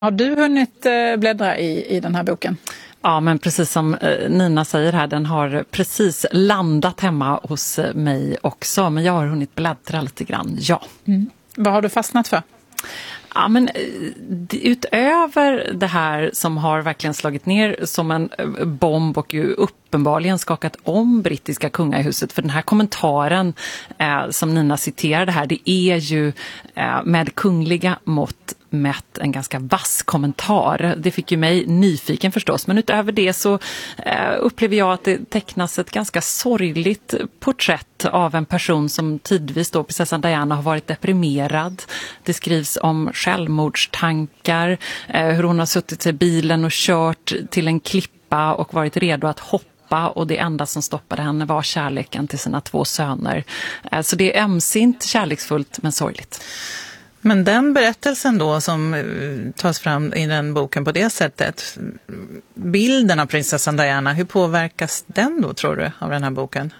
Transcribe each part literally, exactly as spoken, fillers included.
Har du hunnit bläddra i, i den här boken? Ja, men precis som Nina säger här, den har precis landat hemma hos mig också. Men jag har hunnit bläddra lite grann, ja. Mm. Vad har du fastnat för? Ja, men utöver det här som har verkligen slagit ner som en bomb och ju uppenbarligen skakat om brittiska kungahuset, för den här kommentaren eh, som Nina citerade här, det är ju eh, med kungliga mått mätt en ganska vass kommentar. Det fick ju mig nyfiken förstås, men utöver det så eh, upplever jag att det tecknas ett ganska sorgligt porträtt av en person som tidvis då, prinsessan Diana, har varit deprimerad. Det skrivs om självmordstankar, eh, hur hon har suttit i bilen och kört till en klippa och varit redo att hoppa, och det enda som stoppade henne var kärleken till sina två söner. Eh, så det är ömsint, kärleksfullt men sorgligt. Men den berättelsen då som tas fram i den boken på det sättet, bilden av prinsessan Diana, hur påverkas den då, tror du, av den här boken?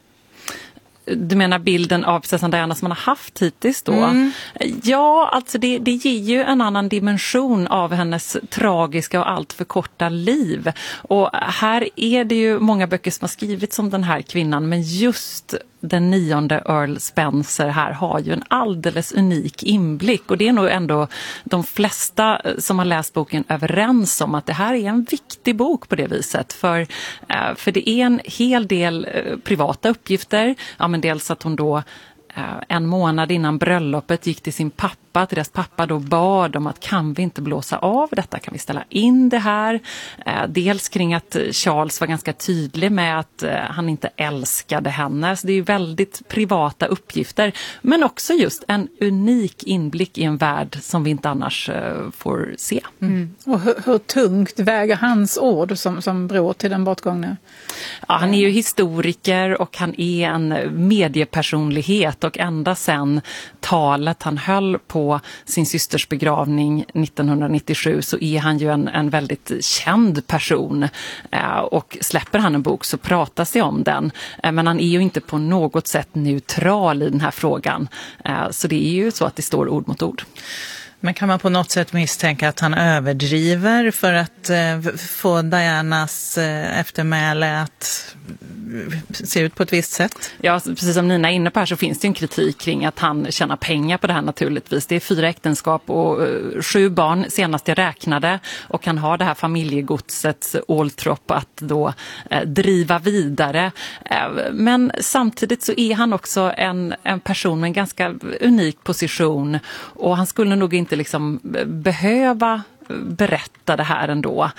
Du menar bilden av prinsessan Diana som man har haft hittills då? Mm. Ja, alltså det, det ger ju en annan dimension av hennes tragiska och allt för korta liv. Och här är det ju många böcker som har skrivits om den här kvinnan, men just den nionde Earl Spencer här har ju en alldeles unik inblick, och det är nog ändå de flesta som har läst boken överens om att det här är en viktig bok på det viset, för, för det är en hel del privata uppgifter. Ja, men dels att hon då en månad innan bröllopet gick till sin pappa, till deras pappa då bad om att kan vi inte blåsa av detta, kan vi ställa in det här. Dels kring att Charles var ganska tydlig med att han inte älskade henne, så det är ju väldigt privata uppgifter, men också just en unik inblick i en värld som vi inte annars får se. Mm. Och hur, hur tungt väger hans ord som, som bror till den bortgångna? Ja, han är ju historiker och han är en mediepersonlighet, och ända sedan talet han höll på sin systers begravning nittonhundranittiosju så är han ju en, en väldigt känd person, eh, och släpper han en bok så pratas det om den, eh, men han är ju inte på något sätt neutral i den här frågan, eh, så det är ju så att det står ord mot ord. Men kan man på något sätt misstänka att han överdriver för att eh, få Dianas eh, eftermäle att se ut på ett visst sätt? Ja, precis som Nina är inne på här så finns det en kritik kring att han tjänar pengar på det här naturligtvis. Det är fyra äktenskap och uh, sju barn senast jag räknade, och han har det här familjegodset Althorp att då uh, driva vidare. Uh, men samtidigt så är han också en, en person med en ganska unik position, och han skulle nog inte liksom behöva berätta det här ändå.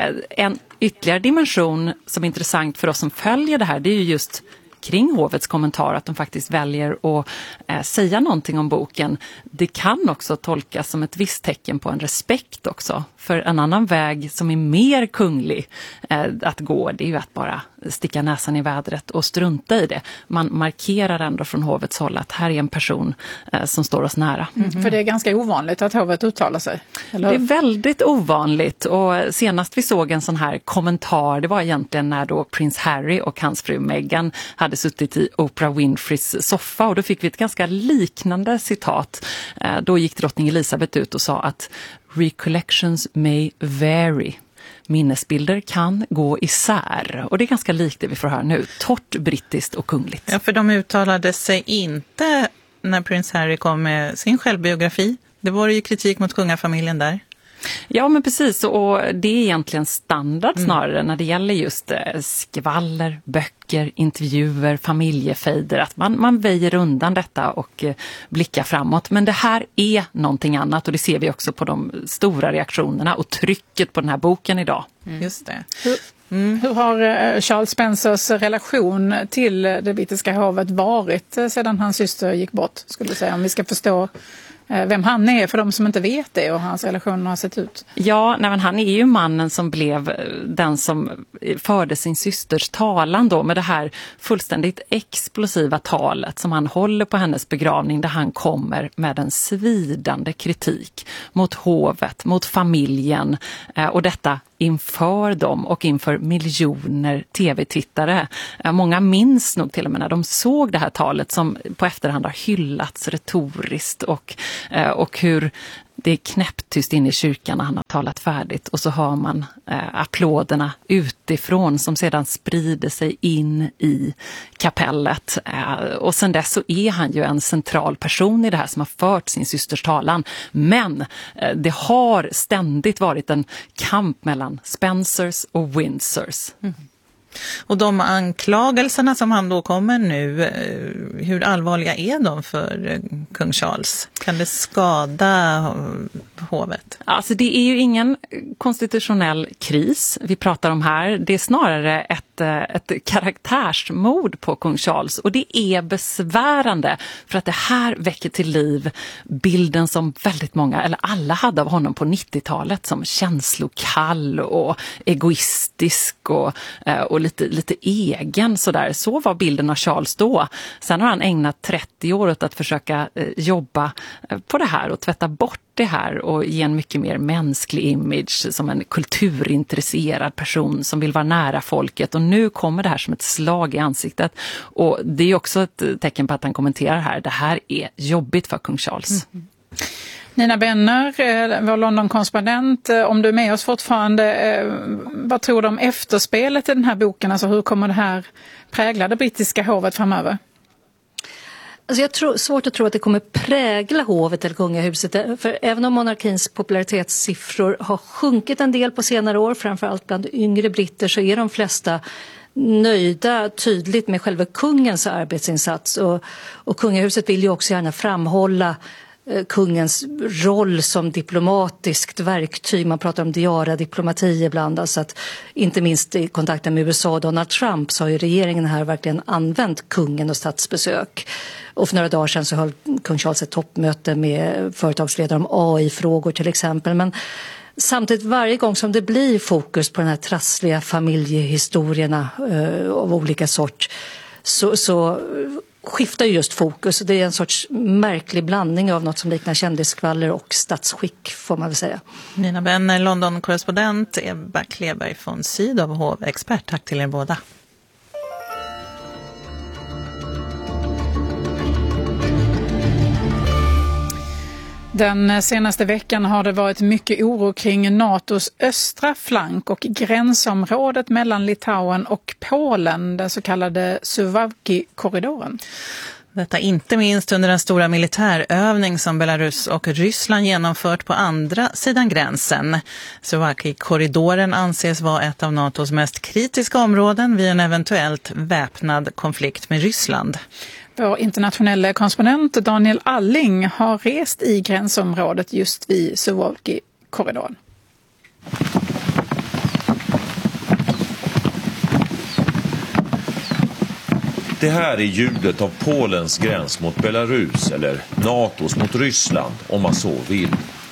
En ytterligare dimension som är intressant för oss som följer det här, det är ju just kring hovets kommentar, att de faktiskt väljer att eh, säga någonting om boken. Det kan också tolkas som ett visst tecken på en respekt också. För en annan väg som är mer kunglig eh, att gå, det är ju att bara sticka näsan i vädret och strunta i det. Man markerar ändå från hovets håll att här är en person eh, som står oss nära. Mm. Mm. För det är ganska ovanligt att hovet uttalar sig, eller? Det är väldigt ovanligt, och senast vi såg en sån här kommentar, det var egentligen när då prins Harry och hans fru Meghan hade suttit i Oprah Winfreys soffa, och då fick vi ett ganska liknande citat. Eh, då gick drottning Elizabeth ut och sa att recollections may vary. Minnesbilder kan gå isär, och det är ganska likt det vi får höra nu. Torrt, brittiskt och kungligt. Ja, för de uttalade sig inte när prins Harry kom med sin självbiografi. Det var ju kritik mot kungafamiljen där. Ja, men precis, och det är egentligen standard snarare mm. när det gäller just skvaller, böcker, intervjuer, familjefejder, att man, man väjer undan detta och eh, blickar framåt. Men det här är någonting annat, och det ser vi också på de stora reaktionerna och trycket på den här boken idag. Mm. Just det. Hur, mm. hur har Charles Spencers relation till det brittiska hovet varit sedan hans syster gick bort, skulle jag säga, om vi ska förstå vem han är för de som inte vet det och hans relationer har sett ut? Ja, nej, men han är ju mannen som blev den som förde sin systers talan då, med det här fullständigt explosiva talet som han håller på hennes begravning, där han kommer med en svidande kritik mot hovet, mot familjen, och detta inför dem och inför miljoner tv-tittare. Många minns nog till och med när de såg det här talet som på efterhand har hyllats retoriskt, och, och hur Det är knäpptyst inne i kyrkan när han har talat färdigt och så hör man eh, applåderna utifrån som sedan sprider sig in i kapellet. Eh, och sen dess så är han ju en central person i det här som har fört sin systers talan. Men eh, det har ständigt varit en kamp mellan Spencers och Windsors. Mm. Och de anklagelserna som han då kommer nu, hur allvarliga är de för kung Charles? Kan det skada hovet? Alltså det är ju ingen konstitutionell kris vi pratar om här. Det är snarare ett, ett karaktärsmord på kung Charles. Och det är besvärande för att det här väcker till liv bilden som väldigt många, eller alla hade av honom på nittiotalet som känslokall och egoistisk och, och lite, lite egen sådär. Så var bilden av Charles då. Sen har han ägnat trettio år åt att försöka eh, jobba på det här och tvätta bort det här och ge en mycket mer mänsklig image som en kulturintresserad person som vill vara nära folket. Och nu kommer det här som ett slag i ansiktet. Och det är också ett tecken på att han kommenterar här. Det här är jobbigt för kung Charles. Mm. Nina Benner, vår London-korrespondent, om du är med oss fortfarande, vad tror du om efterspelet i den här boken? Alltså hur kommer det här prägla det brittiska hovet framöver? Alltså jag tror, svårt att tro att det kommer prägla hovet eller kungahuset. För även om monarkins popularitetssiffror har sjunkit en del på senare år, framförallt bland yngre britter, så är de flesta nöjda tydligt med själva kungens arbetsinsats. Och, och kungahuset vill ju också gärna framhålla kungens roll som diplomatiskt verktyg. Man pratar om diara-diplomati ibland. Alltså att inte minst i kontakten med U S A och Donald Trump så har ju regeringen här verkligen använt kungen och statsbesök. Och för några dagar sedan så höll kung Charles ett toppmöte med företagsledare om A I-frågor till exempel. Men samtidigt varje gång som det blir fokus på den här trassliga familjehistorierna eh, av olika sort så... så skiftar just fokus. Det är en sorts märklig blandning av något som liknar kändisskvaller och statsskick får man väl säga. Nina Benner, London-korrespondent, Ebba Kleberg von Sydow, hovexpert. Tack till er båda. Den senaste veckan har det varit mycket oro kring NATOs östra flank och gränsområdet mellan Litauen och Polen, den så kallade Suwałki-korridoren. Detta inte minst under den stora militärövning som Belarus och Ryssland genomfört på andra sidan gränsen. Suwałki-korridoren anses vara ett av NATOs mest kritiska områden vid en eventuellt väpnad konflikt med Ryssland. Vår internationella korrespondent Daniel Alling har rest i gränsområdet just vid Suwałki-korridoren. Det här är ljudet av Polens gräns mot Belarus eller NATOs mot Ryssland om man så vill.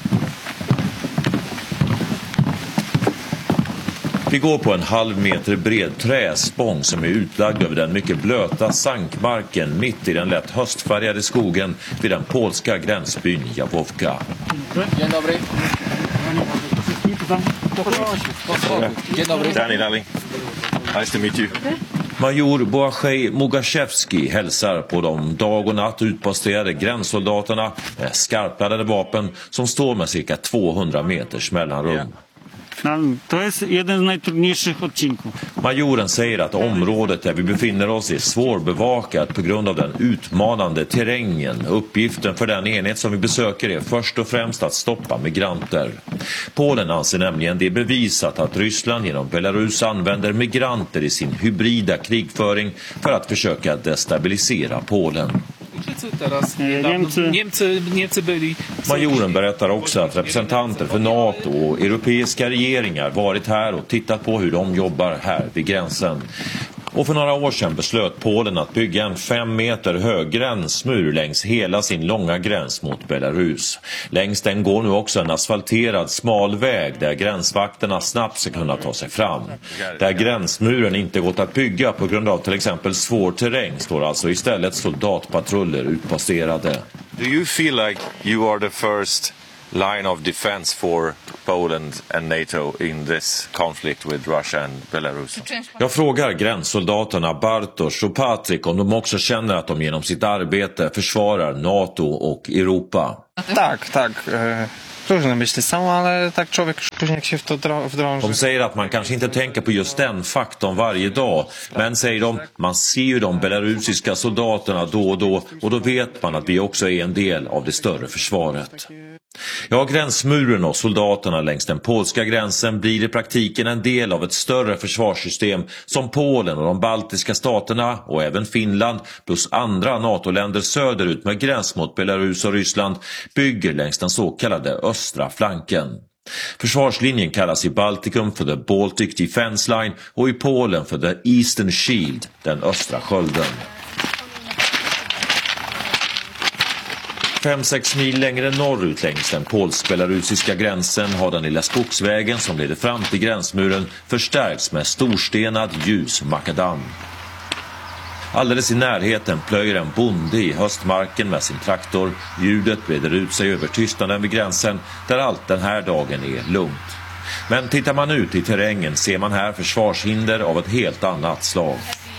Vi går på en halv meter bred träspång som är utlagd över den mycket blöta sankmarken mitt i den lätt höstfärgade skogen vid den polska gränsbyn Jawówka. Daniel Alling. Nice to meet you. Major Błażej Mugaszewski hälsar på de dag och natt utposterade gränssoldaterna med skarpladdade vapen som står med cirka tvåhundra meters mellanrum. Majoren säger att området där vi befinner oss är svårbevakat på grund av den utmanande terrängen. Uppgiften för den enhet som vi besöker är först och främst att stoppa migranter. Polen anser nämligen det är bevisat att Ryssland genom Belarus använder migranter i sin hybrida krigföring för att försöka destabilisera Polen. Majoren berättar också att representanter för NATO och europeiska regeringar varit här och tittat på hur de jobbar här vid gränsen. Och för några år sedan beslöt Polen att bygga en fem meter hög gränsmur längs hela sin långa gräns mot Belarus. Längs den går nu också en asfalterad smal väg där gränsvakterna snabbt ska kunna ta sig fram. Där gränsmuren inte gått att bygga på grund av till exempel svår terräng står alltså istället soldatpatruller utposterade. Do you feel like you are the first line of defense for Poland and NATO in this conflict with Russia and Belarus? Jag frågar gränssoldaterna Bartosz och Patryk om de också känner att de genom sitt arbete försvarar NATO och Europa. Tak, tak. Różne myśli są, ale tak człowiek później jak się w to wdrąży. De säger att man kanske inte tänker på just den faktorn varje dag. Men säger de, man ser ju de belarusiska soldaterna då och då. Och då vet man att vi också är en del av det större försvaret. Ja, gränsmuren och soldaterna längs den polska gränsen blir i praktiken en del av ett större försvarssystem som Polen och de baltiska staterna och även Finland plus andra NATO-länder söderut med gräns mot Belarus och Ryssland bygger längs den så kallade östra flanken. Försvarslinjen kallas i Baltikum för the Baltic Defense Line och i Polen för the Eastern Shield, den östra skölden. fem sex mil längre norrut längs den polsk-belarusiska gränsen har den lilla skogsvägen som leder fram till gränsmuren förstärkts med storstenad ljus makadam. Alldeles i närheten plöjer en bonde i höstmarken med sin traktor. Ljudet breder ut sig över tystnaden vid gränsen där allt den här dagen är lugnt. Men tittar man ut i terrängen ser man här försvarshinder av ett helt annat slag.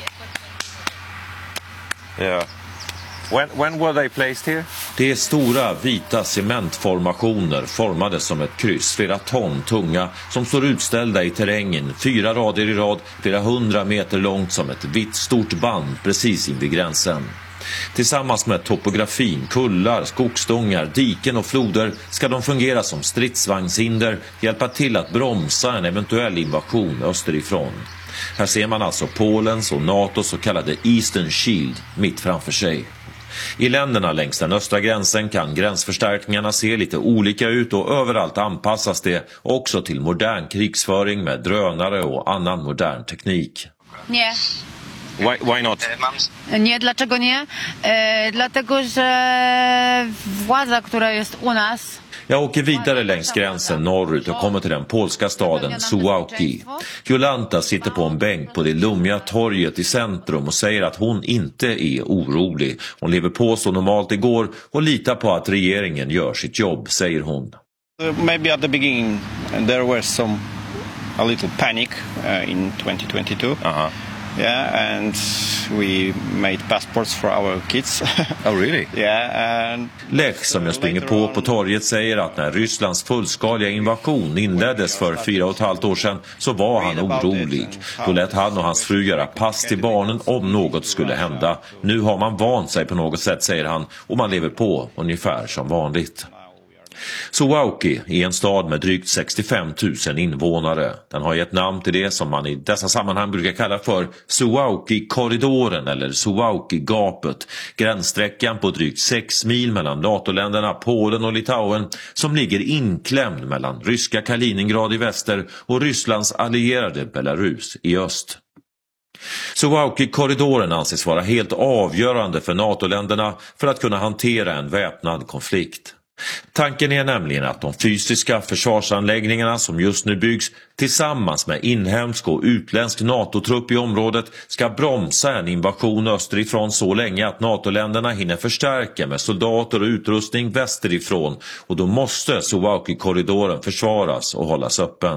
Yeah. When, when were they placed here? Det är stora vita cementformationer formade som ett kryss, flera ton tunga, som står utställda i terrängen, fyra rader i rad, flera hundra meter långt som ett vitt stort band precis invid gränsen. Tillsammans med topografin, kullar, skogsstångar, diken och floder ska de fungera som stridsvagnshinder, hjälpa till att bromsa en eventuell invasion österifrån. Här ser man alltså Polens och NATOs så kallade Eastern Shield mitt framför sig. I länderna längs den östra gränsen kan gränsförstärkningarna se lite olika ut och överallt anpassas det också till modern krigsföring med drönare och annan modern teknik. Nie. Why, why not? Nie, dlaczego nie? E, dlatego, że władza, która jest u nas... Jag åker vidare längs gränsen norrut och kommer till den polska staden Suwałki. Jolanta sitter på en bänk på det lummiga torget i centrum och säger att hon inte är orolig. Hon lever på så normalt igår och litar på att regeringen gör sitt jobb, säger hon. Maybe at the beginning there was some a little panic uh, in twenty twenty-two. Uh-huh. Yeah, and we made passports for our kids. Oh, really? Yeah, and Lech, som jag springer på på torget, säger att när Rysslands fullskaliga invasion inleddes för fyra och ett halvt år sedan så var han orolig. Då lät han och hans fru göra pass till barnen om något skulle hända. Nu har man vant sig på något sätt, säger han, och man lever på ungefär som vanligt. Suwałki är en stad med drygt sextiofem tusen invånare. Den har gett namn till det som man i dessa sammanhang brukar kalla för Suwałki-korridoren eller Suwałki-gapet. Gränssträckan på drygt sex mil mellan NATO-länderna Polen och Litauen som ligger inklämd mellan ryska Kaliningrad i väster och Rysslands allierade Belarus i öst. Suwałki-korridoren anses vara helt avgörande för NATO-länderna för att kunna hantera en väpnad konflikt. Tanken är nämligen att de fysiska försvarsanläggningarna som just nu byggs tillsammans med inhemsk och utländsk NATO-trupp i området ska bromsa en invasion österifrån så länge att NATO-länderna hinner förstärka med soldater och utrustning västerifrån, och då måste Suwałki-korridoren försvaras och hållas öppen.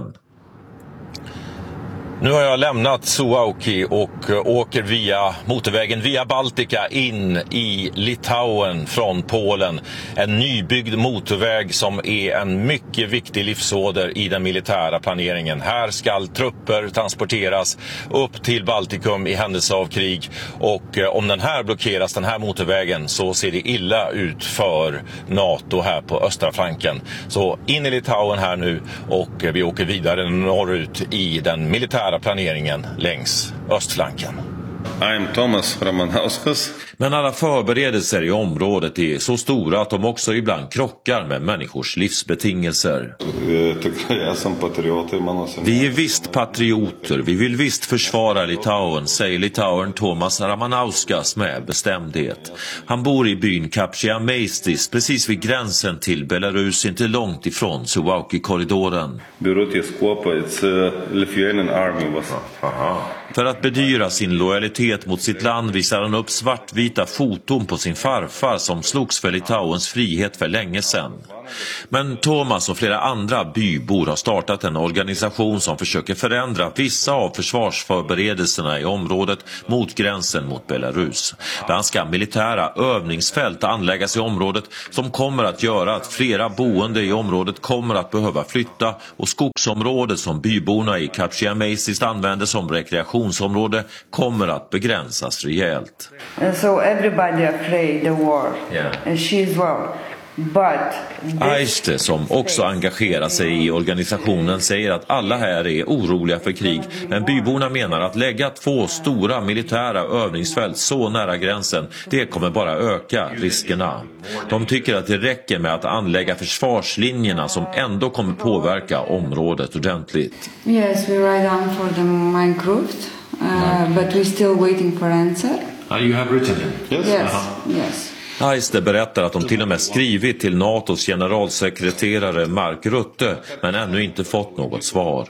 Nu har jag lämnat Suwałki och åker via motorvägen via Baltika in i Litauen från Polen. En nybyggd motorväg som är en mycket viktig livsåder i den militära planeringen. Här ska trupper transporteras upp till Baltikum i händelse av krig, och om den här blockeras, den här motorvägen, så ser det illa ut för NATO här på östra flanken. Så in i Litauen här nu, och vi åker vidare norrut i den militära planeringen längs östflanken. I'm Thomas Ramanauskas. Men alla förberedelser i området är så stora att de också ibland krockar med människors livsbetingelser. Vi är visst patrioter, vi vill visst försvara Litauen, säger litauern Thomas Ramanauskas med bestämdhet. Han bor i byn Kapčiamaistis, precis vid gränsen till Belarus, inte långt ifrån Suwałki-korridoren. För att bedyra sin lojalitet mot sitt land visar han upp svartvita foton på sin farfar som slogs för Litauens frihet för länge sedan. Men Thomas och flera andra bybor har startat en organisation som försöker förändra vissa av försvarsförberedelserna i området mot gränsen mot Belarus. Där ska militära övningsfält anläggas i området som kommer att göra att flera boende i området kommer att behöva flytta och skogsområdet som byborna i Kapčiamaisis använder som rekreationsområde kommer att begränsas rejält. So everybody afraid the war. Yeah. And she's well. But Aiste, som också engagerar sig i organisationen, säger att alla här är oroliga för krig, men byborna menar att lägga två stora militära övningsfält så nära gränsen, det kommer bara öka riskerna. De tycker att det räcker med att anlägga försvarslinjerna som ändå kommer påverka området ordentligt. Yes, we write down for the Minecraft, uh, but we're still waiting for answer. Uh, you have written it? Yes. Yes. Uh-huh. Yes. Aiste berättar att de till och med skrivit till NATOs generalsekreterare Mark Rutte, men ännu inte fått något svar.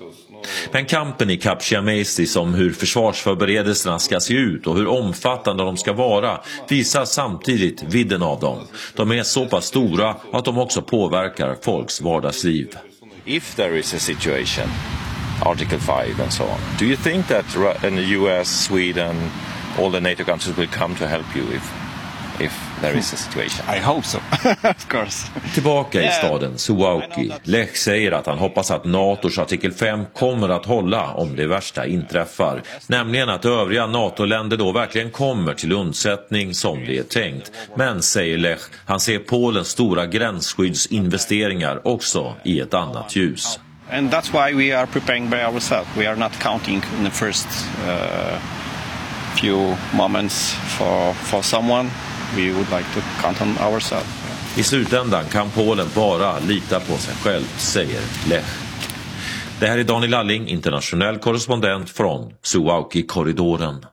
Men kampen i Kapčiamaisis om hur försvarsförberedelserna ska se ut och hur omfattande de ska vara visar samtidigt vidden av dem. De är så pass stora att de också påverkar folks vardagsliv. If there is a situation, Article five and so on, do you think that in the U S, Sweden, all the NATO countries will come to help you if if there is a situation? I hope so, of course. Tillbaka i staden Suwałki. Lech säger att han hoppas att NATOs artikel fem kommer att hålla om det värsta inträffar. Nämligen att övriga NATO-länder då verkligen kommer till undsättning som det är tänkt. Men, säger Lech, han ser Polens stora gränsskyddsinvesteringar också i ett annat ljus. And that's why we are preparing by ourselves. We are not counting in the first uh, few moments for, for someone. We would like to count on ourselves. I slutändan kan Polen bara lita på sig själv, säger Lech. Det här är Daniel Lalling, internationell korrespondent från Suwałki-korridoren.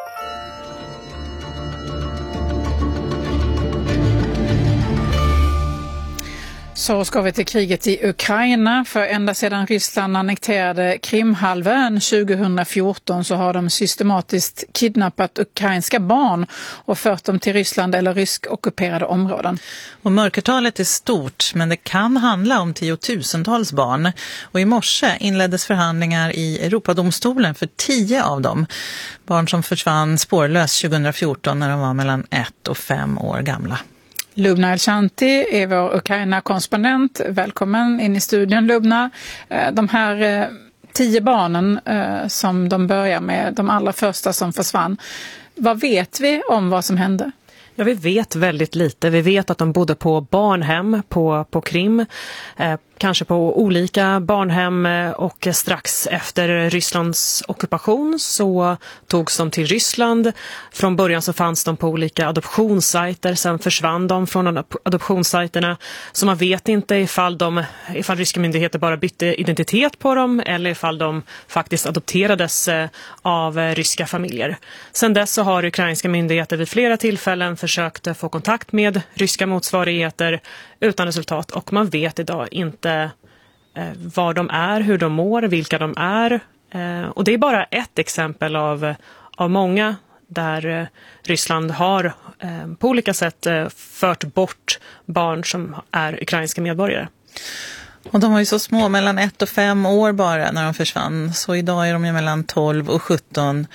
Så ska vi till kriget i Ukraina, för ända sedan Ryssland annekterade Krimhalvön tjugohundrafjorton så har de systematiskt kidnappat ukrainska barn och fört dem till Ryssland eller rysk-ockuperade områden. Och mörkertalet är stort, men det kan handla om tiotusentals barn. Och i morse inleddes förhandlingar i Europadomstolen för tio av dem. Barn som försvann spårlöst tjugohundrafjorton när de var mellan ett och fem år gamla. Lubna Elchanti är vår Ukraina-korrespondent. Välkommen in i studion, Lubna. De här tio barnen som de börjar med, de allra första som försvann. Vad vet vi om vad som hände? Ja, vi vet väldigt lite. Vi vet att de bodde på barnhem på, på Krim, eh, kanske på olika barnhem, och strax efter Rysslands ockupation så togs de till Ryssland. Från början så fanns de på olika adoptionssajter, sen försvann de från adoptionssajterna. Så man vet inte ifall, de, ifall ryska myndigheter bara bytte identitet på dem eller ifall de faktiskt adopterades av ryska familjer. Sen dess så har ukrainska myndigheter vid flera tillfällen försökt få kontakt med ryska motsvarigheter utan resultat, och man vet idag inte eh, var de är, hur de mår, vilka de är. Eh, och det är bara ett exempel av, av många där eh, Ryssland har eh, på olika sätt eh, fört bort barn som är ukrainska medborgare. Och de var ju så små, mellan ett och fem år bara när de försvann. Så idag är de ju mellan tolv och sjutton.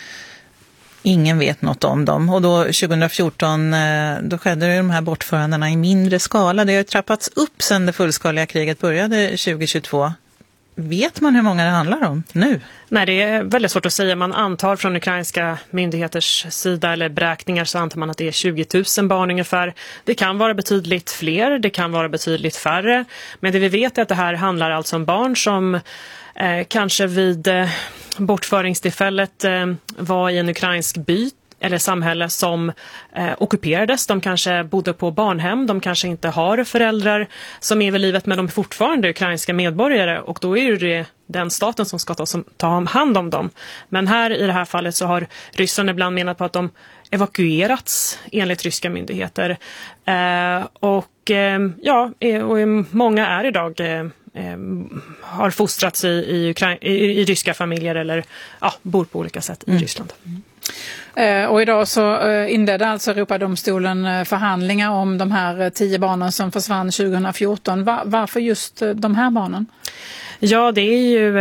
Ingen vet något om dem. Och då tjugohundrafjorton då skedde de här bortförandena i mindre skala. Det har trappats upp sedan det fullskaliga kriget började tjugohundratjugotvå. Vet man hur många det handlar om nu? Nej, det är väldigt svårt att säga. Man antar från ukrainska myndigheters sida eller beräkningar så antar man att det är tjugo tusen barn ungefär. Det kan vara betydligt fler, det kan vara betydligt färre. Men det vi vet är att det här handlar alltså om barn som eh, kanske vid eh, bortföringstillfället eh, var i en ukrainsk by eller samhälle som eh, ockuperades. De kanske bodde på barnhem, de kanske inte har föräldrar som är vid livet, men de är fortfarande ukrainska medborgare, och då är det den staten som ska ta, som, ta hand om dem. Men här i det här fallet så har Ryssland ibland menat på att de evakuerats enligt ryska myndigheter. Eh, och eh, ja, och många är idag eh, har fostrats i, i, Ukra- i, i ryska familjer eller ja, bor på olika sätt i mm. Ryssland. Och idag så inledde alltså Europadomstolen förhandlingar om de här tio barnen som försvann tjugo fjorton. Var, varför just de här barnen? Ja, det är ju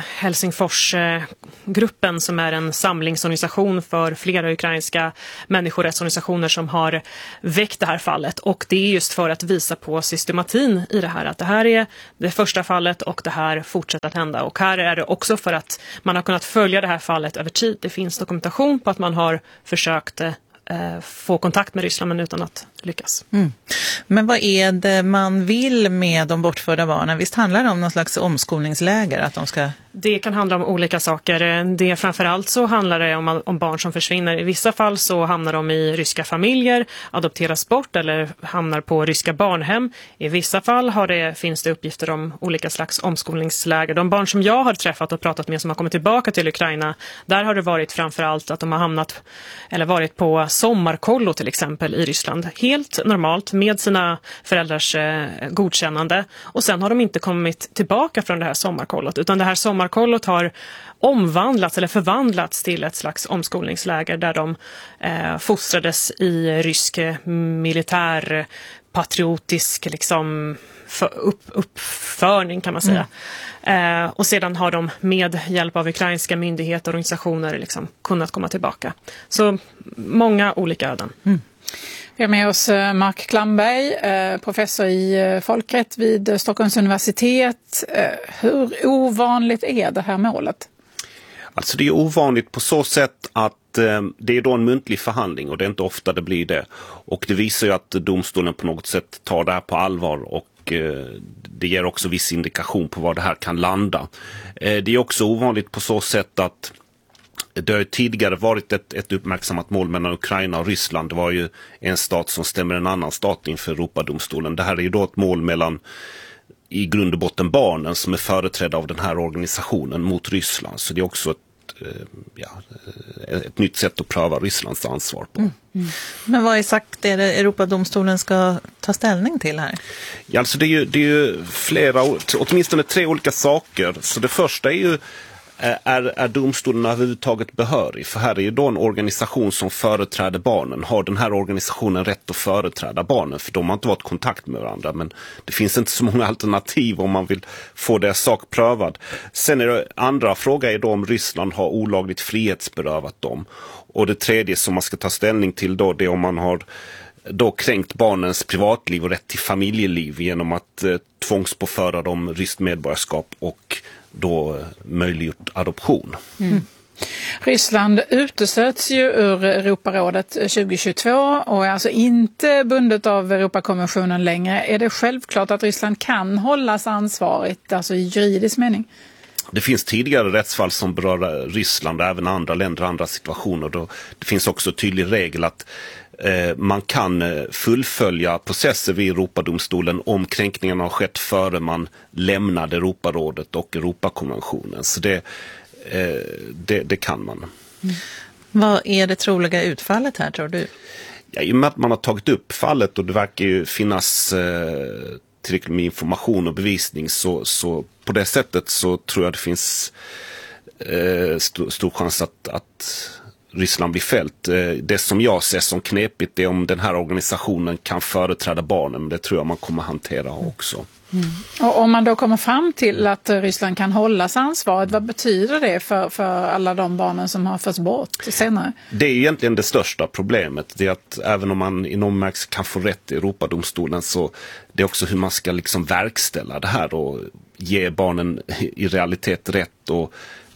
Helsingforsgruppen som är en samlingsorganisation för flera ukrainska människorättsorganisationer som har väckt det här fallet. Och det är just för att visa på systematin i det här. Att det här är det första fallet och det här fortsätter att hända. Och här är det också för att man har kunnat följa det här fallet över tid. Det finns dokumentation på att man har försökt få kontakt med Ryssland men utan att lyckas. Mm. Men vad är det man vill med de bortförda barnen? Visst handlar det om någon slags omskolningsläger? Att de ska... Det kan handla om olika saker. Det framförallt så handlar det om, om barn som försvinner. I vissa fall så hamnar de i ryska familjer, adopteras bort eller hamnar på ryska barnhem. I vissa fall har det, finns det uppgifter om olika slags omskolningsläger. De barn som jag har träffat och pratat med som har kommit tillbaka till Ukraina, där har det varit framförallt att de har hamnat eller varit på sommarkollo till exempel i Ryssland. Helt normalt med sina föräldrars eh, godkännande. Och sen har de inte kommit tillbaka från det här sommarkollot utan det här sommarkollot har omvandlats eller förvandlats till ett slags omskolningsläger där de eh, fostrades i rysk militär patriotisk liksom för, upp, uppförning kan man säga. Mm. Eh, och sedan har de med hjälp av ukrainska myndigheter och organisationer liksom kunnat komma tillbaka. Så många olika öden. Mm. Vi har med oss Mark Klamberg, professor i folkrätt vid Stockholms universitet. Hur ovanligt är det här målet? Alltså det är ovanligt på så sätt att eh, det är då en muntlig förhandling och det är inte ofta det blir det. Och det visar ju att domstolen på något sätt tar det här på allvar och eh, det ger också viss indikation på var det här kan landa. Eh, det är också ovanligt på så sätt att det har tidigare varit ett, ett uppmärksammat mål mellan Ukraina och Ryssland. Det var ju en stat som stämmer en annan stat inför Europadomstolen. Det här är ju då ett mål mellan i grund och botten barnen som är företrädda av den här organisationen mot Ryssland. Så det är också ett, ja, ett nytt sätt att pröva Rysslands ansvar på. Mm. Mm. Men vad exakt är det Europadomstolen ska ta ställning till här? Ja, alltså det är ju, det är ju flera, åtminstone tre olika saker. Så det första är ju Är, är domstolen överhuvudtaget behörig? För här är ju då en organisation som företräder barnen. Har den här organisationen rätt att företräda barnen? För de har inte varit i kontakt med varandra. Men det finns inte så många alternativ om man vill få deras sak prövad. Sen är det andra fråga är då om Ryssland har olagligt frihetsberövat dem. Och det tredje som man ska ta ställning till då det är om man har då kränkt barnens privatliv och rätt till familjeliv genom att eh, tvångspåföra dem ryskt medborgarskap och då möjliggjort adoption. Mm. Ryssland uteslöts ju ur Europarådet tjugo tjugotvå och är alltså inte bundet av Europakonventionen längre. Är det självklart att Ryssland kan hållas ansvarigt, alltså i juridisk mening? Det finns tidigare rättsfall som berör Ryssland och även andra länder och andra situationer. Då det finns också tydlig regel att eh, man kan fullfölja processer vid Europadomstolen om kränkningarna har skett före man lämnade Europarådet och Europakonventionen. Så det, eh, det, det kan man. Mm. Vad är det troliga utfallet här, tror du? Ja, i och med att man har tagit upp fallet och det verkar ju finnas eh, tillräckligt med information och bevisning så, så på det sättet så tror jag det finns eh, st- stor chans att, att Ryssland blir fällt. Eh, det som jag ser som knepigt är om den här organisationen kan företräda barnen, men det tror jag man kommer hantera också. Mm. Och om man då kommer fram till att Ryssland kan hållas ansvaret, vad betyder det för, för alla de barnen som har förts bort senare? Det är egentligen det största problemet. Det är att även om man i någon märks kan få rätt i Europadomstolen så det är också hur man ska liksom verkställa det här och ge barnen i realitet rätt och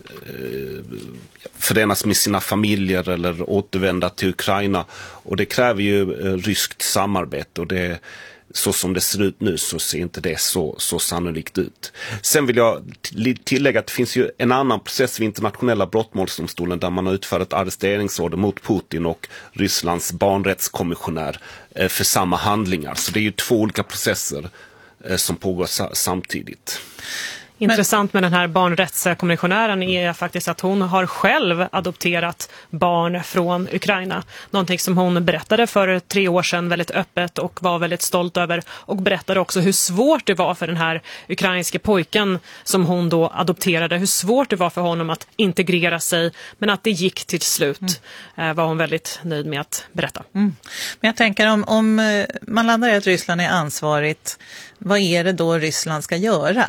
eh, förenas med sina familjer eller återvända till Ukraina. Och det kräver ju eh, ryskt samarbete och det så som det ser ut nu så ser inte det så, så sannolikt ut. Sen vill jag tillägga att det finns ju en annan process vid internationella brottmålsdomstolen där man har utfört ett arresteringsorder mot Putin och Rysslands barnrättskommissionär eh, för samma handlingar. Så det är ju två olika processer eh, som pågår sa- samtidigt. Intressant med den här barnrättskommissionären är faktiskt att hon har själv adopterat barn från Ukraina. Någonting som hon berättade för tre år sedan väldigt öppet och var väldigt stolt över. Och berättade också hur svårt det var för den här ukrainske pojken som hon då adopterade. Hur svårt det var för honom att integrera sig, men att det gick till slut. Mm. Var hon väldigt nöjd med att berätta. Mm. Men jag tänker om, om man landar i att Ryssland är ansvarigt, vad är det då Ryssland ska göra?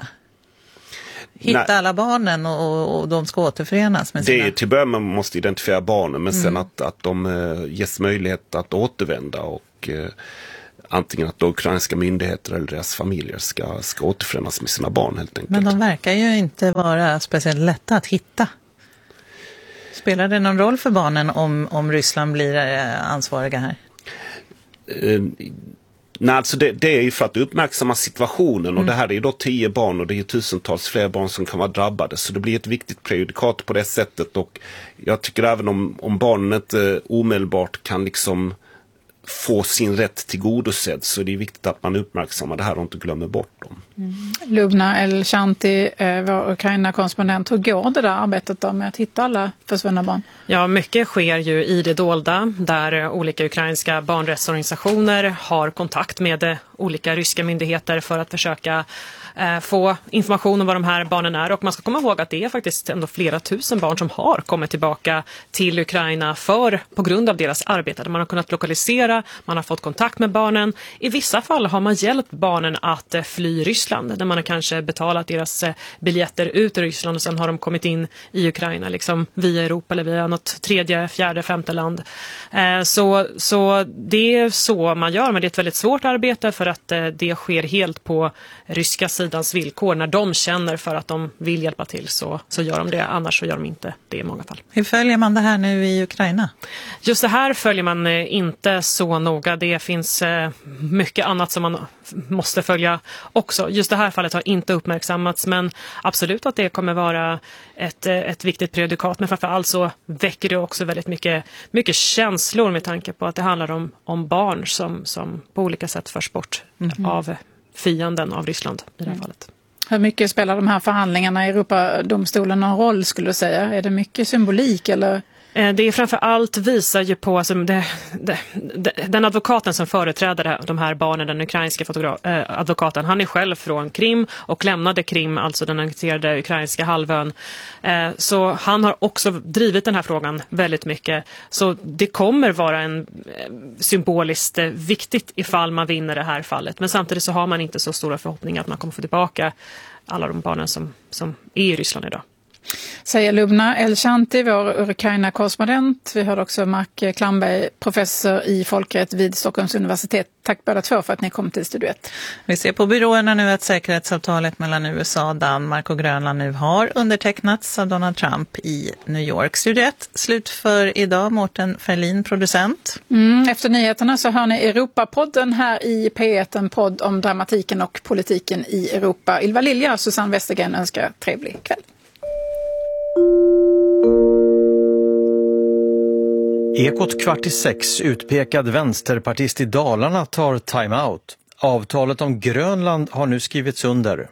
Hitta Nej. alla barnen och, och de ska återförenas med sina... Det är till början man måste identifiera barnen, men mm. sen att, att de eh, ges möjlighet att återvända och eh, antingen att de ukrainska myndigheter eller deras familjer ska, ska återförenas med sina barn helt enkelt. Men de verkar ju inte vara speciellt lätta att hitta. Spelar det någon roll för barnen om, om Ryssland blir eh, ansvariga här? Eh, Nej, alltså det, det är ju för att uppmärksamma situationen och mm. det här är ju då tio barn och det är tusentals fler barn som kan vara drabbade, så det blir ett viktigt prejudikat på det sättet. Och jag tycker även om, om barnen inte omedelbart kan liksom få sin rätt tillgodosedd, så är det viktigt att man uppmärksammar det här och inte glömmer bort dem. Mm. Lubna El-Shanti, vår Ukraina-korrespondent, hur går det där arbetet då med att hitta alla försvunna barn? Ja, mycket sker ju i det dolda, där olika ukrainska barnrättsorganisationer har kontakt med olika ryska myndigheter för att försöka eh, få information om vad de här barnen är. Och man ska komma ihåg att det är faktiskt ändå flera tusen barn som har kommit tillbaka till Ukraina för, på grund av deras arbete. Man har kunnat lokalisera, man har fått kontakt med barnen. I vissa fall har man hjälpt barnen att eh, fly Ryssland, där man har kanske betalat deras eh, biljetter ut ur Ryssland och sen har de kommit in i Ukraina liksom via Europa eller via något tredje, fjärde, femte land. Eh, så, så det är så man gör, men det är ett väldigt svårt arbete för att eh, det sker helt på ryska sidans villkor. När de känner för att de vill hjälpa till så, så gör de det, annars så gör de inte det i många fall. Hur följer man det här nu i Ukraina? Just det här följer man eh, inte så noga. Det finns eh, mycket annat som man måste följa också. Just det här fallet har inte uppmärksammats, men absolut att det kommer vara ett, ett viktigt prejudikat. Men framförallt så väcker det också väldigt mycket, mycket känslor med tanke på att det handlar om, om barn som, som på olika sätt förs bort mm. av fienden av Ryssland i det här mm. fallet. Hur mycket spelar de här förhandlingarna i Europadomstolen någon roll, skulle du säga? Är det mycket symbolik eller... Det är framför allt visar ju på alltså, det, det, det, den advokaten som företräder de här barnen, den ukrainska fotogra- äh, advokaten, han är själv från Krim och lämnade Krim, alltså den annekterade ukrainska halvön. Eh, så han har också drivit den här frågan väldigt mycket. Så det kommer vara en eh, symboliskt eh, viktigt ifall man vinner det här fallet. Men samtidigt så har man inte så stora förhoppningar att man kommer få tillbaka alla de barnen som, som är i Ryssland idag. Säger Lubna El-Shanti, vår Ukraina-korrespondent. Vi hörde också Mark Klamberg, professor i folkrätt vid Stockholms universitet. Tack båda två för att ni kom till Studio ett. Vi ser på byråerna nu att säkerhetsavtalet mellan U S A, Danmark och Grönland nu har undertecknats av Donald Trump i New York. Studio ett, slut för idag. Mårten Ferlin, producent. Mm, efter nyheterna så hör ni Europapodden här i P ett, en podd om dramatiken och politiken i Europa. Ylva Lilja och Susanne Westergren önskar trevlig kväll. Ekot kvart i sex, utpekad vänsterpartist i Dalarna tar time-out. Avtalet om Grönland har nu skrivits under.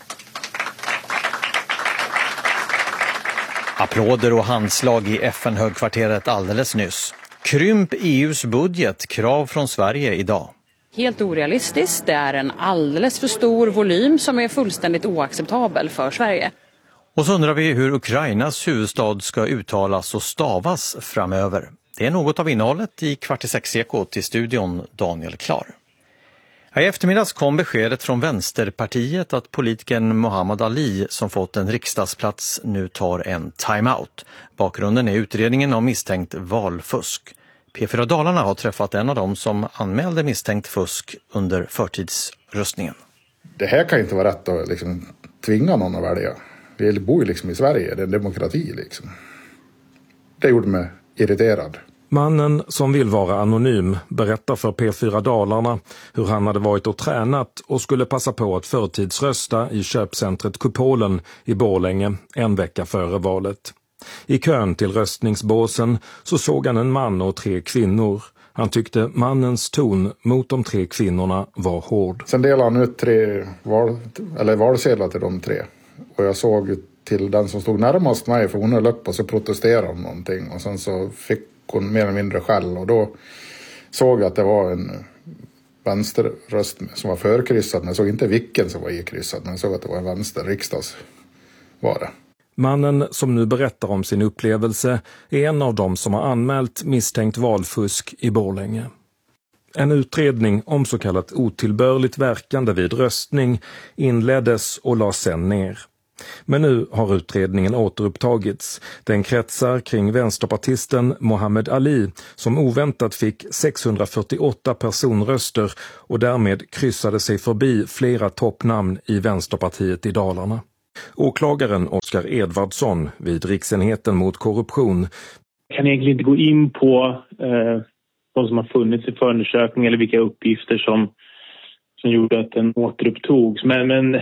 Applåder och handslag i F N-högkvarteret alldeles nyss. Krymp E U:s budget, krav från Sverige idag. Helt orealistiskt, det är en alldeles för stor volym som är fullständigt oacceptabel för Sverige. Och så undrar vi hur Ukrainas huvudstad ska uttalas och stavas framöver. Det är något av innehållet i kvart i sex-ekot till studion Daniel Klar. I eftermiddags kom beskedet från Vänsterpartiet att politikern Muhammad Ali, som fått en riksdagsplats, nu tar en timeout. Bakgrunden är utredningen om misstänkt valfusk. P fyra Dalarna har träffat en av dem som anmälde misstänkt fusk under förtidsröstningen. Det här kan inte vara rätt att liksom tvinga någon att välja. Vi bor ju liksom i Sverige, det är en demokrati liksom. Det gjorde mig irriterad. Mannen som vill vara anonym berättar för P fyra Dalarna hur han hade varit och tränat och skulle passa på att förtidsrösta i köpcentret Kupolen i Borlänge en vecka före valet. I kön till röstningsbåsen så såg han en man och tre kvinnor. Han tyckte mannens ton mot de tre kvinnorna var hård. Sen delade han ut tre val, eller valsedlar till de tre. Och jag såg till den som stod närmast mig, för hon höll upp och så protesterade om någonting. Och sen så fick hon mer eller mindre skäll, och då såg jag att det var en vänsterröst som var förkryssad. Men jag såg inte vilken som var ikryssad, men jag såg att det var en vänster riksdags var det. Mannen som nu berättar om sin upplevelse är en av dem som har anmält misstänkt valfusk i Borlänge. En utredning om så kallat otillbörligt verkande vid röstning inleddes och lades sedan ner. Men nu har utredningen återupptagits. Den kretsar kring vänsterpartisten Mohammed Ali som oväntat fick sexhundrafyrtioåtta personröster och därmed kryssade sig förbi flera toppnamn i Vänsterpartiet i Dalarna. Åklagaren Oskar Edvardsson vid Riksenheten mot korruption kan egentligen inte gå in på eh, de som har funnits i förundersökning eller vilka uppgifter som, som gjorde att den återupptogs. Men, men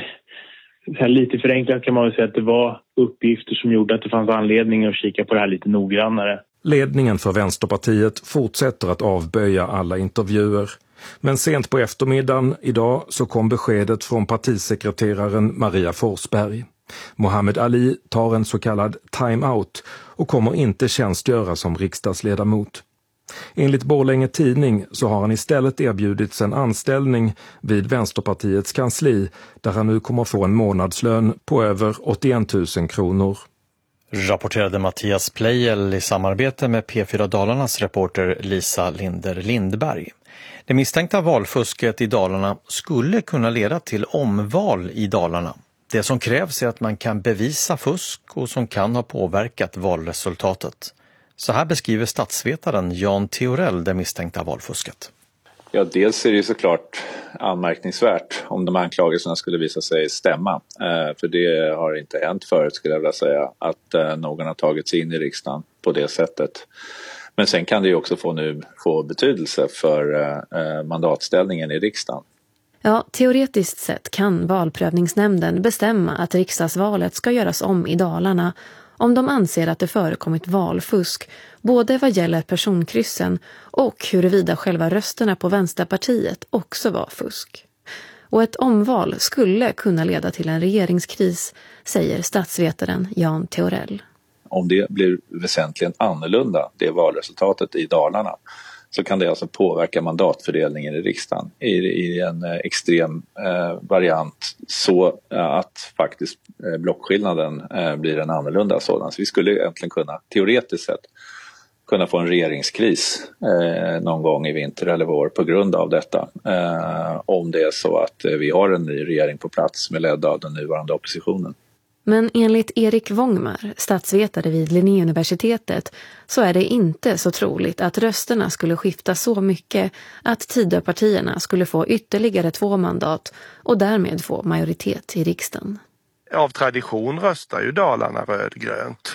här lite förenklat kan man väl säga att det var uppgifter som gjorde att det fanns anledning att kika på det här lite noggrannare. Ledningen för Vänsterpartiet fortsätter att avböja alla intervjuer. Men sent på eftermiddagen idag så kom beskedet från partisekreteraren Maria Forsberg. Mohammed Ali tar en så kallad time-out och kommer inte tjänstgöra som riksdagsledamot. Enligt Borlänge tidning så har han istället erbjudits en anställning vid Vänsterpartiets kansli där han nu kommer få en månadslön på över åttioen tusen kronor. Rapporterade Mattias Pleijel i samarbete med P fyra Dalarnas reporter Lisa Linder Lindberg. Det misstänkta valfusket i Dalarna skulle kunna leda till omval i Dalarna. Det som krävs är att man kan bevisa fusk och som kan ha påverkat valresultatet. Så här beskriver statsvetaren Jan Theorell det misstänkta valfusket. Ja, dels är det såklart anmärkningsvärt om de anklagelserna skulle visa sig stämma. Eh, för det har inte hänt förut, skulle jag vilja säga, att eh, någon har tagit sig in i riksdagen på det sättet. Men sen kan det ju också få, nu, få betydelse för eh, mandatställningen i riksdagen. Ja, teoretiskt sett kan valprövningsnämnden bestämma att riksdagsvalet ska göras om i Dalarna om de anser att det förekommit valfusk, både vad gäller personkryssen och huruvida själva rösterna på Vänsterpartiet också var fusk. Och ett omval skulle kunna leda till en regeringskris, säger statsvetaren Jan Theorell. Om det blir väsentligen annorlunda, det valresultatet i Dalarna, så kan det alltså påverka mandatfördelningen i riksdagen i, i en eh, extrem eh, variant så eh, att faktiskt eh, blockskillnaden eh, blir en annorlunda sådan. Så vi skulle egentligen kunna, teoretiskt sett, kunna få en regeringskris eh, någon gång i vinter eller vår på grund av detta. Eh, om det är så att eh, vi har en ny regering på plats som är ledd av den nuvarande oppositionen. Men enligt Erik Wångmar, statsvetare vid Linnéuniversitetet, så är det inte så troligt att rösterna skulle skifta så mycket att Tidöpartierna skulle få ytterligare två mandat och därmed få majoritet i riksdagen. Av tradition röstar ju Dalarna rödgrönt.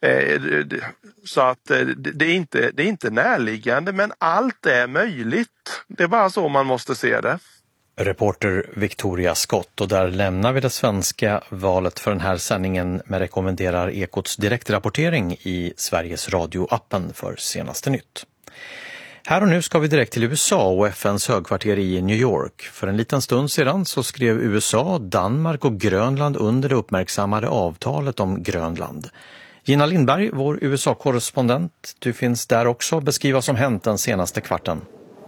Så att det är inte, det är inte närliggande, men allt är möjligt. Det är bara så man måste se det. Reporter Victoria Skott, och där lämnar vi det svenska valet för den här sändningen med rekommenderar Ekots direktrapportering i Sveriges Radio-appen för senaste nytt. Här och nu ska vi direkt till U S A och F N:s högkvarter i New York. För en liten stund sedan så skrev U S A, Danmark och Grönland under det uppmärksammade avtalet om Grönland. Gina Lindberg, vår U S A-korrespondent, du finns där också. Beskriv vad som hänt den senaste kvarten.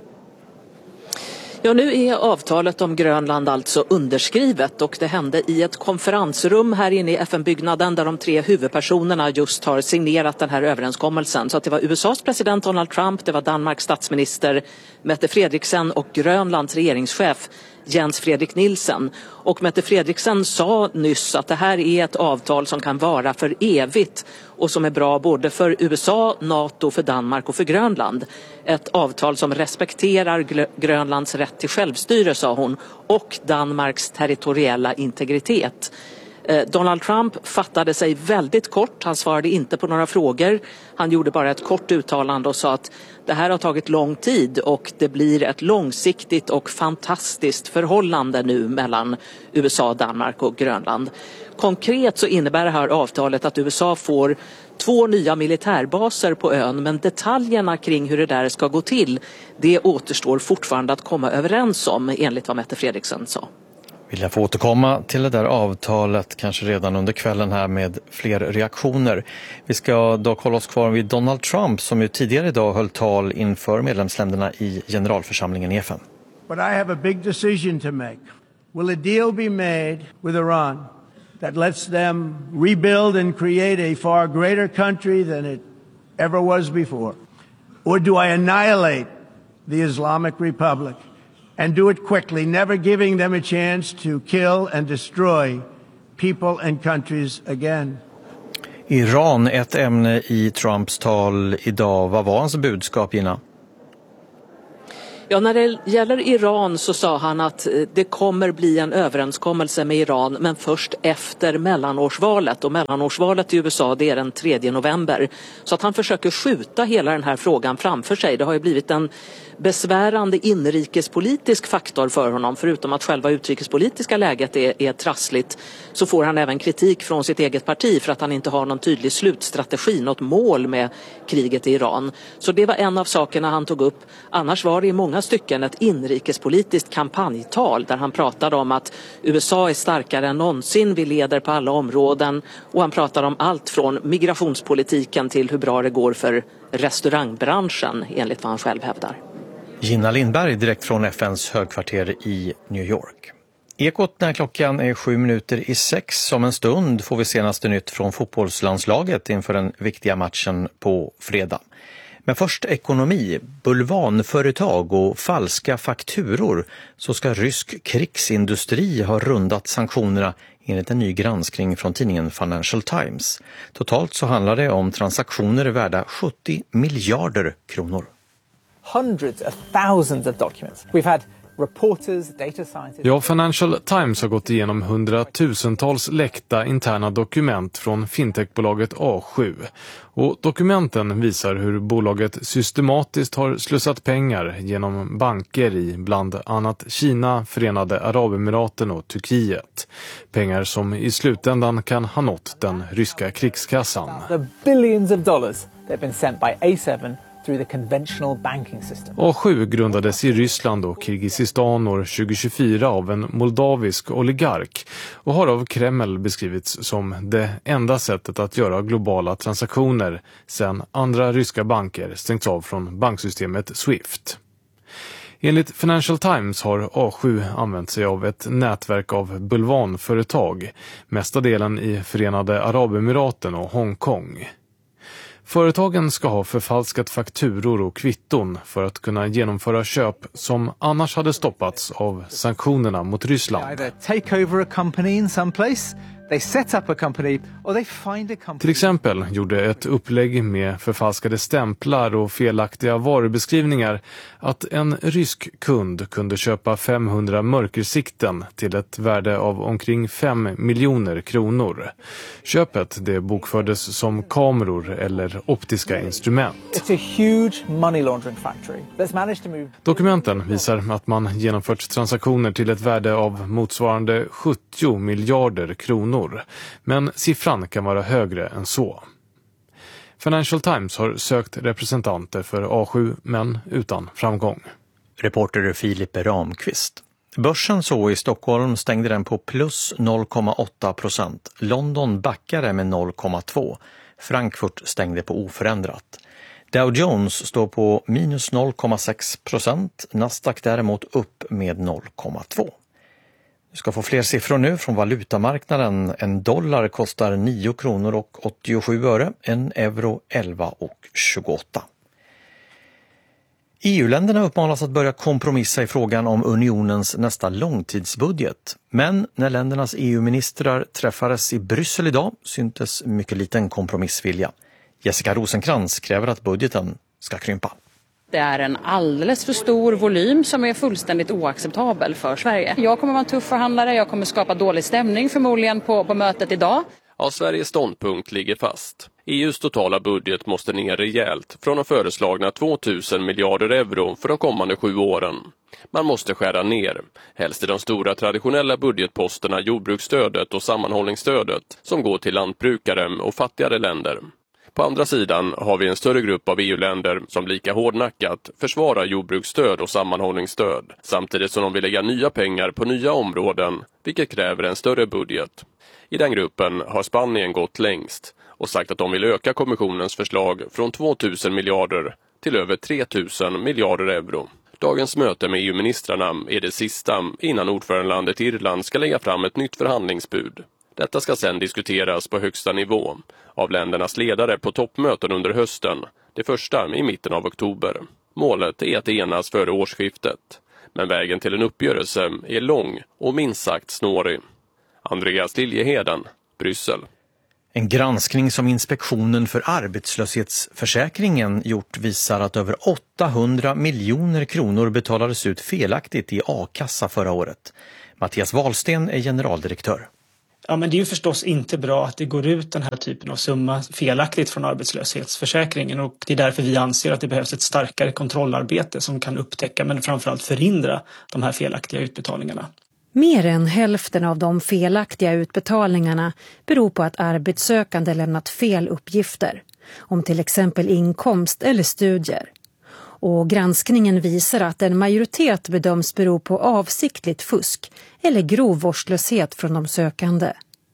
Ja, nu är avtalet om Grönland alltså underskrivet och det hände i ett konferensrum här inne i F N-byggnaden där de tre huvudpersonerna just har signerat den här överenskommelsen. Så att det var U S A:s president Donald Trump, det var Danmarks statsminister Mette Frederiksen och Grönlands regeringschef Jens Fredrik Nielsen. Och Mette Frederiksen sa nyss att det här är ett avtal som kan vara för evigt och som är bra både för U S A, NATO, för Danmark och för Grönland. Ett avtal som respekterar Grönlands rätt till självstyre, sa hon, och Danmarks territoriella integritet. Donald Trump fattade sig väldigt kort, han svarade inte på några frågor. Han gjorde bara ett kort uttalande och sa att det här har tagit lång tid och det blir ett långsiktigt och fantastiskt förhållande nu mellan U S A, Danmark och Grönland. Konkret så innebär det här avtalet att U S A får två nya militärbaser på ön, men detaljerna kring hur det där ska gå till, det återstår fortfarande att komma överens om, enligt vad Mette Frederiksen sa. Vill jag få återkomma till det där avtalet kanske redan under kvällen här med fler reaktioner. Vi ska dock hålla oss kvar vid Donald Trump som ju tidigare idag höll tal inför medlemsländerna i generalförsamlingen i F N. But I have a big decision to make. Will a deal be made with Iran that lets them rebuild and create a far greater country than it ever was before? Or do I annihilate the Islamic Republic and do it quickly, never giving them a chance to kill and destroy people and countries again? Iran, ett ämne i Trumps tal idag. Vad var hans budskap, Gina? Ja, när det gäller Iran så sa han att det kommer bli en överenskommelse med Iran, men först efter mellanårsvalet. Och mellanårsvalet i U S A, det är den tredje november. Så att han försöker skjuta hela den här frågan framför sig. Det har ju blivit en besvärande inrikespolitisk faktor för honom. Förutom att själva utrikespolitiska läget är, är trassligt, så får han även kritik från sitt eget parti för att han inte har någon tydlig slutstrategi, något mål med kriget i Iran. Så det var en av sakerna han tog upp. Annars var det i många stycken ett inrikespolitiskt kampanjtal där han pratade om att U S A är starkare än någonsin, vi leder på alla områden, och han pratade om allt från migrationspolitiken till hur bra det går för restaurangbranschen, enligt vad han själv hävdar. Gina Lindberg direkt från F N:s högkvarter i New York. Ekot när klockan är sju minuter i sex. Som en stund får vi senaste nytt från fotbollslandslaget inför den viktiga matchen på fredag. Men först ekonomi, bulvanföretag och falska fakturor, så ska rysk krigsindustri ha rundat sanktionerna enligt en ny granskning från tidningen Financial Times. Totalt så handlar det om transaktioner värda sjuttio miljarder kronor. Hundreds of thousands of documents. We've had reporters, data scientists... Ja, Financial Times har gått igenom hundratusentals läckta interna dokument från fintechbolaget A sju. Och dokumenten visar hur bolaget systematiskt har slussat pengar genom banker i bland annat Kina, Förenade Arabemiraten och Turkiet. Pengar som i slutändan kan ha nått den ryska krigskassan. The billions of dollars that have been sent by A seven through the conventional banking system. A sju grundades i Ryssland och Kirgizistan år tjugohundratjugofyra av en moldavisk oligark och har av Kreml beskrivits som det enda sättet att göra globala transaktioner sedan andra ryska banker stängts av från banksystemet Swift. Enligt Financial Times har A sju använt sig av ett nätverk av bulvanföretag, mesta delen i Förenade Arabemiraten och Hongkong. Företagen ska ha förfalskat fakturor och kvitton för att kunna genomföra köp som annars hade stoppats av sanktionerna mot Ryssland. Till exempel gjorde ett upplägg med förfalskade stämplar och felaktiga varubeskrivningar att en rysk kund kunde köpa femhundra mörkersikten till ett värde av omkring fem miljoner kronor. Köpet det bokfördes som kameror eller optiska instrument. Dokumenten visar att man genomfört transaktioner till ett värde av motsvarande sjuttio miljarder kronor. Men siffran kan vara högre än så. Financial Times har sökt representanter för A sju men utan framgång. Reporter Filip Ramqvist. Börsen så i Stockholm stängde den på plus noll komma åtta procent. London backade med noll komma två. Frankfurt stängde på oförändrat. Dow Jones står på minus noll komma sex procent. Nasdaq däremot upp med noll komma två. Du ska få fler siffror nu från valutamarknaden. En dollar kostar nio kronor och åttiosju öre, en euro elva och tjugoåtta. E U-länderna uppmanas att börja kompromissa i frågan om unionens nästa långtidsbudget. Men när ländernas E U-ministrar träffades i Bryssel idag syntes mycket liten kompromissvilja. Jessica Rosenkrantz kräver att budgeten ska krympa. Det är en alldeles för stor volym som är fullständigt oacceptabel för Sverige. Jag kommer vara en tuff förhandlare, jag kommer skapa dålig stämning förmodligen på, på mötet idag. Ja, Sveriges ståndpunkt ligger fast. E U:s totala budget måste ner rejält från de föreslagna tvåtusen miljarder euro för de kommande sju åren. Man måste skära ner, helst i de stora traditionella budgetposterna jordbruksstödet och sammanhållningsstödet som går till lantbrukare och fattigare länder. På andra sidan har vi en större grupp av E U-länder som lika hårdnackat försvarar jordbruksstöd och sammanhållningsstöd, samtidigt som de vill lägga nya pengar på nya områden, vilket kräver en större budget. I den gruppen har Spanien gått längst och sagt att de vill öka kommissionens förslag från två tusen miljarder till över tre tusen miljarder euro. Dagens möte med E U-ministrarna är det sista innan ordförandelandet Irland ska lägga fram ett nytt förhandlingsbud. Detta ska sedan diskuteras på högsta nivå av ländernas ledare på toppmöten under hösten, det första i mitten av oktober. Målet är att enas före årsskiftet, men vägen till en uppgörelse är lång och minst sagt snårig. Andreas Liljeheden, Bryssel. En granskning som Inspektionen för arbetslöshetsförsäkringen gjort visar att över åttahundra miljoner kronor betalades ut felaktigt i a-kassa förra året. Mattias Wahlsten är generaldirektör. Ja, men det är ju förstås inte bra att det går ut den här typen av summa felaktigt från arbetslöshetsförsäkringen, och det är därför vi anser att det behövs ett starkare kontrollarbete som kan upptäcka men framförallt förhindra de här felaktiga utbetalningarna. Mer än hälften av de felaktiga utbetalningarna beror på att arbetssökande lämnat fel uppgifter om till exempel inkomst eller studier. Och granskningen visar att en majoritet bedöms bero på avsiktligt fusk eller grov vårdslöshet från de sökande.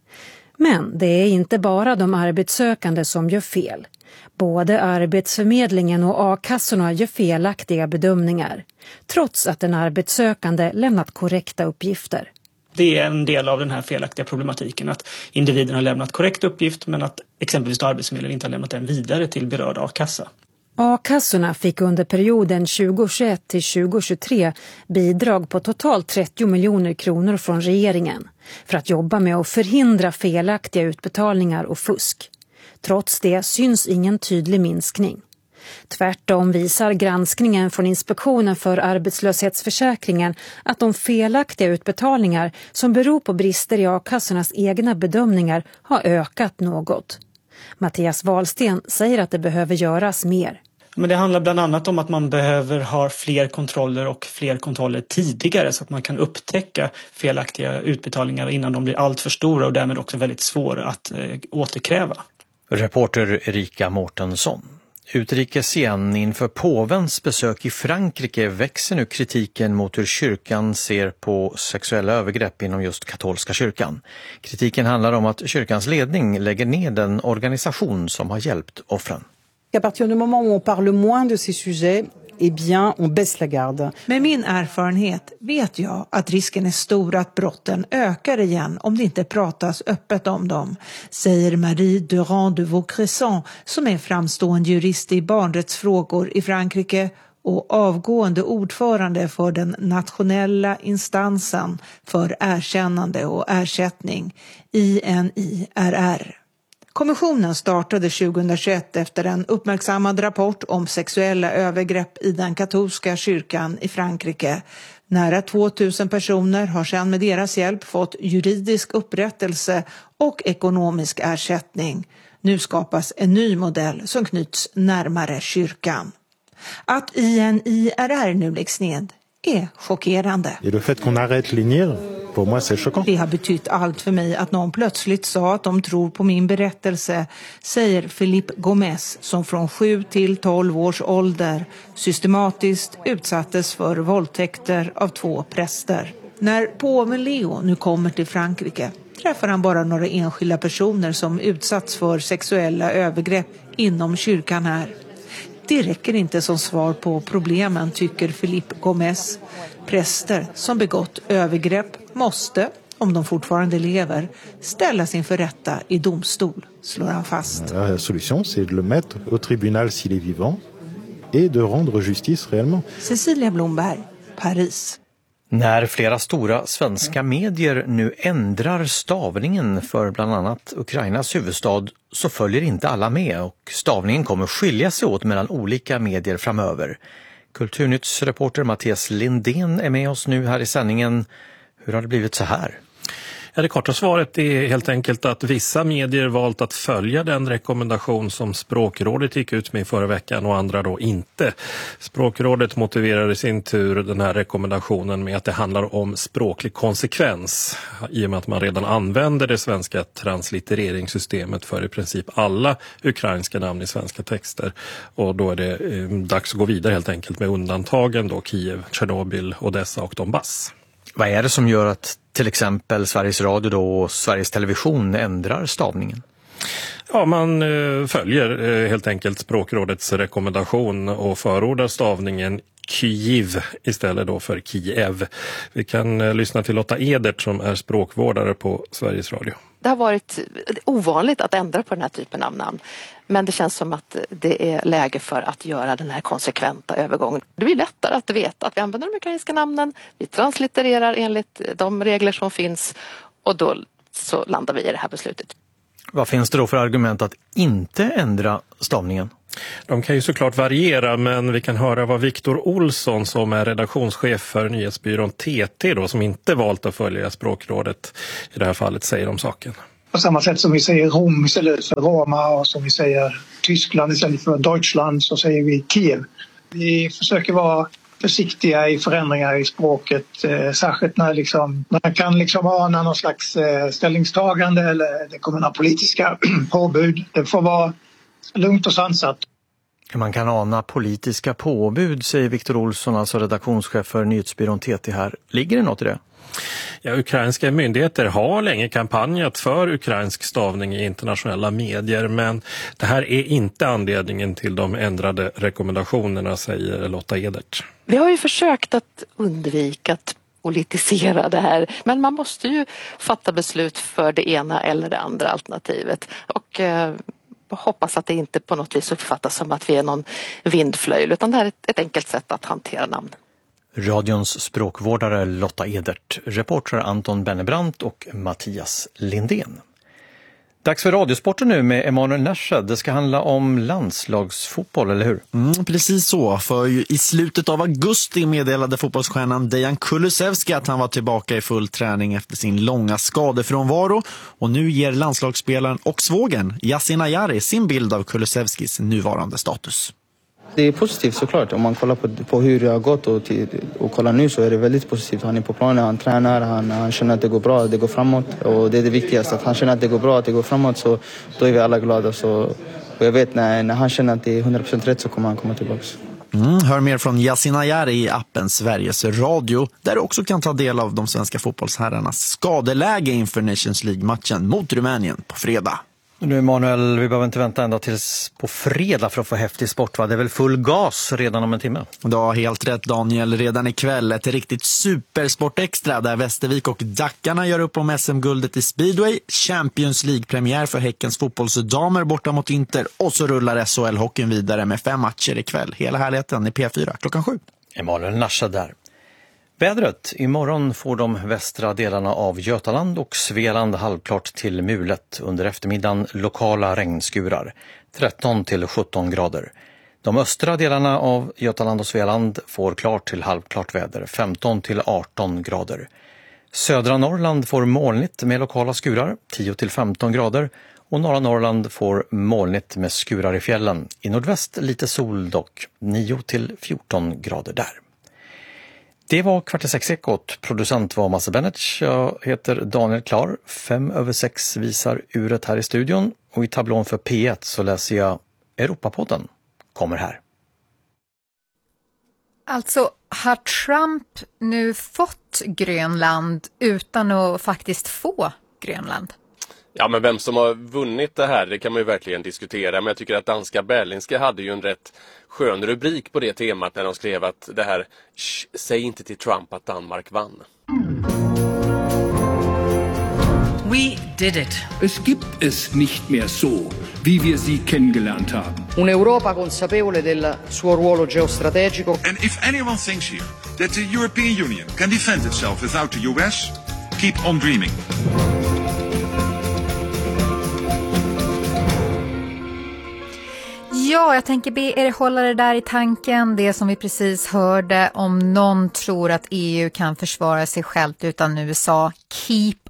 Men det är inte bara de arbetssökande som gör fel. Både Arbetsförmedlingen och a-kassorna gör felaktiga bedömningar, trots att den arbetssökande lämnat korrekta uppgifter. Det är en del av den här felaktiga problematiken att individen har lämnat korrekt uppgift men att exempelvis Arbetsförmedlingen inte har lämnat den vidare till berörd a-kassa. A-kassorna fick under perioden tjugohundratjugoett till tjugohundratjugotre bidrag på totalt trettio miljoner kronor från regeringen för att jobba med att förhindra felaktiga utbetalningar och fusk. Trots det syns ingen tydlig minskning. Tvärtom visar granskningen från Inspektionen för arbetslöshetsförsäkringen att de felaktiga utbetalningar som beror på brister i a-kassornas egna bedömningar har ökat något. Mattias Wahlsten säger att det behöver göras mer. Men det handlar bland annat om att man behöver ha fler kontroller och fler kontroller tidigare så att man kan upptäcka felaktiga utbetalningar innan de blir allt för stora och därmed också väldigt svåra att eh, återkräva. Reporter Erika Mårtensson. Utrikes igen, inför påvens besök i Frankrike växer nu kritiken mot hur kyrkan ser på sexuella övergrepp inom just katolska kyrkan. Kritiken handlar om att kyrkans ledning lägger ner den organisation som har hjälpt offren. À partir du moment où on parle moins de ces sujets, eh bien, on baisse la garde. Med min erfarenhet vet jag att risken är stor att brotten ökar igen om det inte pratas öppet om dem, säger Marie Durand de Vaucresson som är framstående jurist i barnrättsfrågor i Frankrike och avgående ordförande för den nationella instansen för erkännande och ersättning, I N I R R. Kommissionen startade tjugohundratjugoett efter en uppmärksammad rapport om sexuella övergrepp i den katolska kyrkan i Frankrike. Nära tvåtusen personer har sedan med deras hjälp fått juridisk upprättelse och ekonomisk ersättning. Nu skapas en ny modell som knyts närmare kyrkan. Att I N I R R nu läggs ned är chockerande. Et le fait qu'on arrête l'I N I R, pour moi c'est choquant. Det har betytt allt för mig att någon plötsligt sa att de tror på min berättelse, säger Philippe Gomez som från sju till tolv års ålder systematiskt utsattes för våldtäkter av två präster. När påven Leo nu kommer till Frankrike träffar han bara några enskilda personer som utsatts för sexuella övergrepp inom kyrkan här. Det räcker inte som svar på problemen, tycker Philippe Gomez. Präster som begått övergrepp måste, om de fortfarande lever, ställas inför rätta i domstol, slår han fast. La solution c'est de le mettre au tribunal s'il est vivant et de rendre justice réellement. Cecilia Blomberg, Paris. När flera stora svenska medier nu ändrar stavningen för bland annat Ukrainas huvudstad så följer inte alla med och stavningen kommer skilja sig åt mellan olika medier framöver. Kulturnytts reporter Mattias Lindén är med oss nu här i sändningen. Hur har det blivit så här? Ja, det korta svaret är helt enkelt att vissa medier valt att följa den rekommendation som Språkrådet gick ut med i förra veckan och andra då inte. Språkrådet motiverar i sin tur den här rekommendationen med att det handlar om språklig konsekvens i och med att man redan använder det svenska translittereringssystemet för i princip alla ukrainska namn i svenska texter. Och då är det eh, dags att gå vidare helt enkelt med undantagen då Kiev, Tjernobyl, Odessa och Donbass. Vad är det som gör att till exempel Sveriges Radio då och Sveriges Television ändrar stavningen? Ja, man eh, följer eh, helt enkelt Språkrådets rekommendation och förordar stavningen Kyiv istället då för Kiev. Vi kan eh, lyssna till Lotta Edert som är språkvårdare på Sveriges Radio. Det har varit ovanligt att ändra på den här typen av namn. Men det känns som att det är läge för att göra den här konsekventa övergången. Det blir lättare att veta att vi använder de ukrainska namnen. Vi translittererar enligt de regler som finns och då så landar vi i det här beslutet. Vad finns det då för argument att inte ändra stavningen? De kan ju såklart variera, men vi kan höra vad Viktor Olsson som är redaktionschef för nyhetsbyrån T T då, som inte valt att följa Språkrådet i det här fallet, säger om saken. På samma sätt som vi säger Rom istället för Roma och som vi säger Tyskland istället för Deutschland så säger vi Kiev. Vi försöker vara försiktiga i förändringar i språket, eh, särskilt när liksom, man kan liksom ana någon slags eh, ställningstagande eller det kommer några politiska påbud. Det får vara lugnt och sansat. Man kan ana politiska påbud, säger Viktor Olsson, alltså redaktionschef för nyhetsbyrån T T här. Ligger det något i det? Ja, ukrainska myndigheter har länge kampanjat för ukrainsk stavning i internationella medier, men det här är inte anledningen till de ändrade rekommendationerna, säger Lotta Edert. Vi har ju försökt att undvika att politisera det här, men man måste ju fatta beslut för det ena eller det andra alternativet och eh, hoppas att det inte på något vis uppfattas som att vi är någon vindflöjl, utan det här är ett, ett enkelt sätt att hantera namn. Radions språkvårdare Lotta Edert, reportrar Anton Bennebrant och Mattias Lindén. Dags för Radiosporten nu med Emanuel Närshed. Det ska handla om landslagsfotboll, eller hur? Mm, precis så, för i slutet av augusti meddelade fotbollsstjärnan Dejan Kulusevski att han var tillbaka i full träning efter sin långa skadefrånvaro. Och nu ger landslagsspelaren och svågen Yasin Ayari sin bild av Kulusevskis nuvarande status. Det är positivt såklart. Om man kollar på, på hur det har gått och, till, och kollar nu så är det väldigt positivt. Han är på planen, han tränar, han, han känner att det går bra, det går framåt. Och det är det viktigaste, att han känner att det går bra, att det går framåt, så då är vi alla glada. Så, och jag vet när, när han känner att det är hundra procent rätt så kommer han komma tillbaka. Mm, hör mer från Yasin Ayari i appen Sveriges Radio, där du också kan ta del av de svenska fotbollsherrarnas skadeläge inför Nations League-matchen mot Rumänien på fredag. Nu Emanuel, vi behöver inte vänta ända tills på fredag för att få häftig sport, va? Det är väl full gas redan om en timme? Du har helt rätt Daniel, redan ikväll ett riktigt supersport extra där Västervik och Dackarna gör upp om S M-guldet i Speedway, Champions League-premiär för Häckens fotbollsdamer borta mot Inter och så rullar S H L-hockeyn vidare med fem matcher ikväll. Hela härligheten i P fyra klockan sju. Emanuel Närshed där. Vädret. Imorgon får de västra delarna av Götaland och Svealand halvklart till mulet. Under eftermiddagen lokala regnskurar. tretton till sjutton grader. De östra delarna av Götaland och Svealand får klart till halvklart väder. femton till arton grader. Södra Norrland får molnigt med lokala skurar. tio till femton grader. Och norra Norrland får molnigt med skurar i fjällen. I nordväst lite sol dock. nio till fjorton grader där. Det var Kvart i sex ekot. Producent var Massa Bennett. Jag heter Daniel Klar. Fem över sex visar uret här i studion. Och i tablån för P ett så läser jag Europapodden. Kommer här. Alltså, har Trump nu fått Grönland utan att faktiskt få Grönland? Ja, men vem som har vunnit det här, det kan man ju verkligen diskutera. Men jag tycker att danska Berlingske hade ju en rätt skön rubrik på det temat när de skrev att det här, säg inte till Trump att Danmark vann. We did it. Es gibt es nicht mehr so, wie wir sie kennengelernt haben. Un'Europa consapevole del suo ruolo geostrategico. And if anyone thinks here that the European Union can defend itself without the U S, keep on dreaming. Ja, jag tänker be er hålla det där i tanken. Det som vi precis hörde, om någon tror att E U kan försvara sig självt utan U S A, keep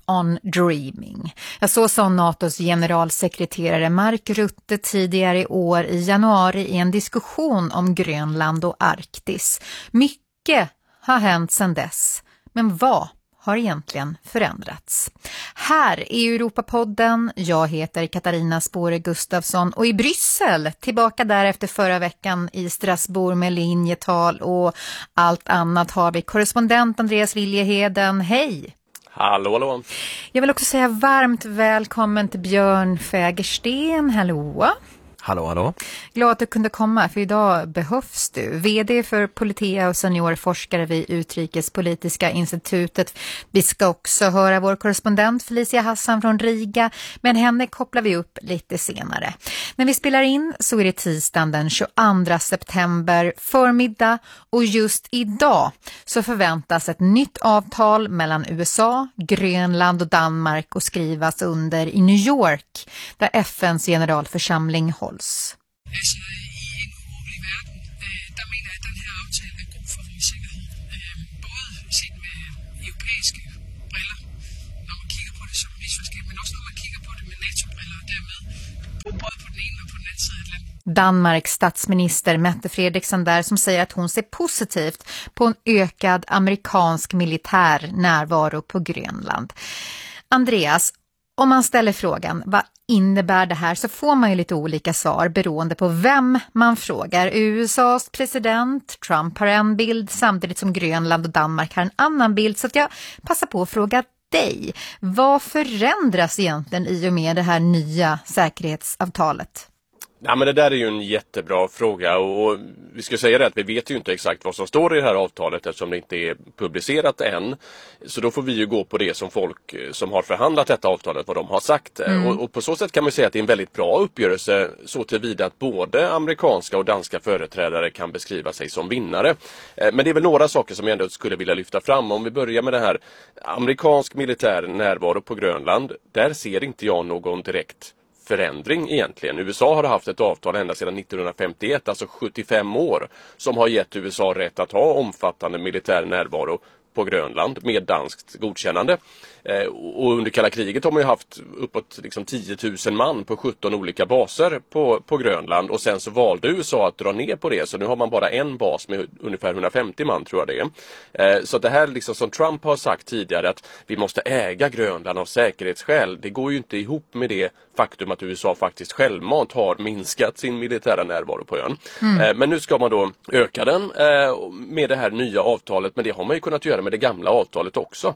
on dreaming. Ja, så sa NATOs generalsekreterare Mark Rutte tidigare i år i januari i en diskussion om Grönland och Arktis. Mycket har hänt sedan dess, men vad har egentligen förändrats? Här i Europapodden, jag heter Katarina Spåre Gustafsson och i Bryssel, tillbaka där efter förra veckan i Strasbourg med linjetal och allt annat har vi korrespondent Andreas Liljeheden. Hej! Hallå, hallå! Jag vill också säga varmt välkommen till Björn Fägersten. Hallå! Hallå, hallå. Glad att du kunde komma, för idag behövs du. V D för Politea och seniorforskare vid Utrikespolitiska institutet. Vi ska också höra vår korrespondent Felicia Hassan från Riga, men henne kopplar vi upp lite senare. När vi spelar in så är det tisdagen den tjugoandra september förmiddag, och just idag så förväntas ett nytt avtal mellan U S A, Grönland och Danmark att skrivas under i New York, där F N:s generalförsamling hålls. Altså i en urolig verden, der mener jeg, at den her aftale er god for vores sikkerhed. Både set med europæiske briller, når man kigger på det som rigsfællesskab, men også når man kigger på det med NATO-briller, og dermed både på den ene og på den anden side af Atlanten. Danmarks statsminister Mette Frederiksen där, som säger att hon ser positivt på en ökad amerikansk militär närvaro på Grönland. Andreas, om man ställer frågan, vad innebär det här, så får man ju lite olika svar beroende på vem man frågar. U S A:s president Trump har en bild, samtidigt som Grönland och Danmark har en annan bild. Så att jag passar på att fråga dig, vad förändras egentligen i och med det här nya säkerhetsavtalet? Ja, men det där är ju en jättebra fråga, och vi ska säga det att vi vet ju inte exakt vad som står i det här avtalet eftersom det inte är publicerat än. Så då får vi ju gå på det som folk som har förhandlat detta avtalet, vad de har sagt. Mm. Och, och på så sätt kan man säga att det är en väldigt bra uppgörelse, så tillvida att både amerikanska och danska företrädare kan beskriva sig som vinnare. Men det är väl några saker som jag ändå skulle vilja lyfta fram. Om vi börjar med det här, amerikansk militär närvaro på Grönland, där ser inte jag någon direkt förändring egentligen. U S A har haft ett avtal ända sedan nittonhundrafemtioett, alltså sjuttiofem år, som har gett U S A rätt att ha omfattande militär närvaro på Grönland med danskt godkännande. Eh, och under kalla kriget har man ju haft uppåt liksom tio tusen man på sjutton olika baser på, på Grönland, och sen så valde U S A att dra ner på det, så nu har man bara en bas med ungefär hundrafemtio man, tror jag det är. Eh, så det här liksom som Trump har sagt tidigare, att vi måste äga Grönland av säkerhetsskäl, det går ju inte ihop med det faktum att U S A faktiskt självmant har minskat sin militära närvaro på ön. Mm. Eh, men nu ska man då öka den eh, med det här nya avtalet, men det har man ju kunnat göra med det gamla avtalet också.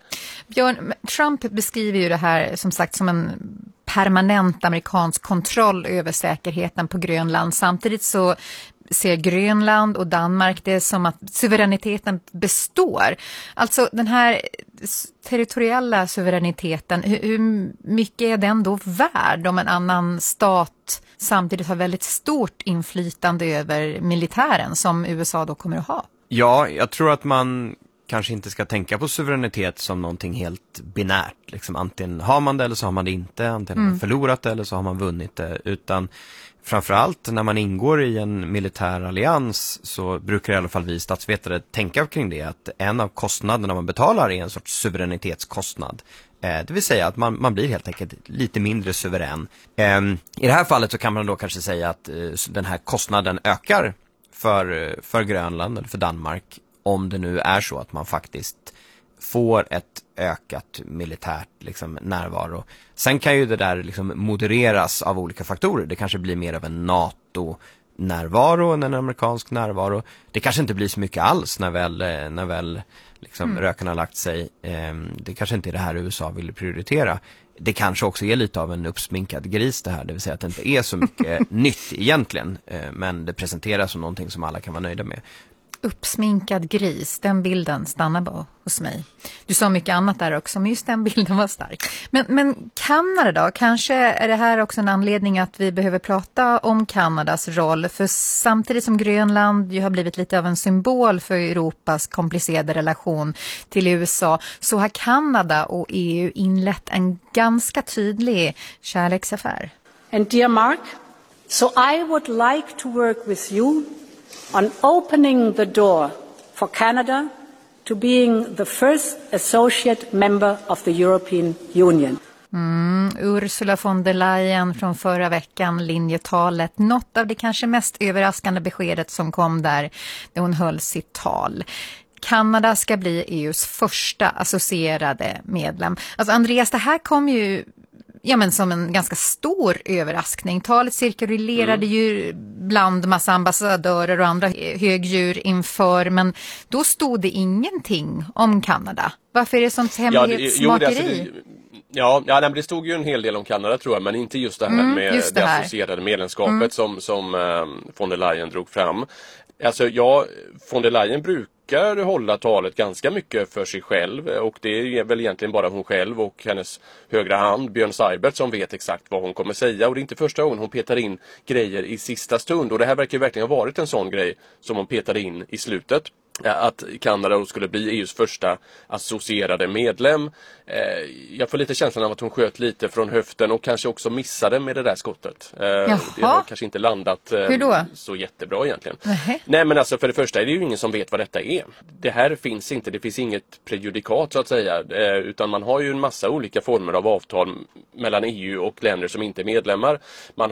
Björn, Trump beskriver ju det här som sagt som en permanent amerikansk kontroll över säkerheten på Grönland. Samtidigt så ser Grönland och Danmark det som att suveräniteten består. Alltså den här territoriella suveräniteten, hur, hur mycket är den då värd om en annan stat samtidigt har väldigt stort inflytande över militären som U S A då kommer att ha? Ja, jag tror att man kanske inte ska tänka på suveränitet som någonting helt binärt. Liksom, antingen har man det eller så har man det inte. Antingen mm. har man förlorat det eller så har man vunnit det. Utan framförallt när man ingår i en militär allians så brukar i alla fall vi statsvetare tänka kring det. Att en av kostnaderna man betalar är en sorts suveränitetskostnad. Eh, det vill säga att man, man blir helt enkelt lite mindre suverän. Eh, I det här fallet så kan man då kanske säga att eh, den här kostnaden ökar för, för Grönland eller för Danmark, om det nu är så att man faktiskt får ett ökat militärt liksom, närvaro. Sen kan ju det där liksom, modereras av olika faktorer. Det kanske blir mer av en NATO-närvaro än en amerikansk närvaro. Det kanske inte blir så mycket alls när väl, när väl liksom, mm. röken har lagt sig. Det kanske inte är det här U S A vill prioritera. Det kanske också är lite av en uppsminkad gris det här. Det vill säga att det inte är så mycket nytt egentligen. Men det presenteras som någonting som alla kan vara nöjda med. Uppsminkad gris, den bilden stannar bara hos mig. Du sa mycket annat där också, men just den bilden var stark. Men, men Kanada då? Kanske är det här också en anledning att vi behöver prata om Kanadas roll. För samtidigt som Grönland ju har blivit lite av en symbol för Europas komplicerade relation till U S A, så har Kanada och E U inlett en ganska tydlig kärleksaffär. And dear Mark, so I would like to work with you on opening the door for Canada to being the first associate member of the European Union. Mm, Ursula von der Leyen från förra veckan, linjetalet. Något av det kanske mest överraskande beskedet som kom där när hon höll sitt tal. Kanada ska bli E U:s första associerade medlem. Alltså Andreas, det här kom ju ja, men som en ganska stor överraskning. Talet cirkulerade mm. ju bland massa ambassadörer och andra högdjur inför, men då stod det ingenting om Kanada. Varför är det sånt hemlighetsmakeri? Ja, det, jo, det, Ja, ja nej, det stod ju en hel del om Kanada tror jag, men inte just det här mm, med just det, det här. associerade medlemskapet mm. som, som um, von der Leyen drog fram. Alltså ja, von der Leyen brukar hålla talet ganska mycket för sig själv, och det är väl egentligen bara hon själv och hennes högra hand Björn Seibert som vet exakt vad hon kommer säga, och det är inte första gången hon petar in grejer i sista stund, och det här verkar verkligen ha varit en sån grej som hon petade in i slutet. Att Kanada skulle bli E U:s första associerade medlem. Jag får lite känslan av att hon sköt lite från höften och kanske också missade med det där skottet. Jaha. Det har kanske inte landat Hur då? Så jättebra egentligen. Nähe. Nej, men alltså för det första är det ju ingen som vet vad detta är. Det här finns inte, det finns inget prejudikat så att säga, utan man har ju en massa olika former av avtal mellan E U och länder som inte är medlemmar. Man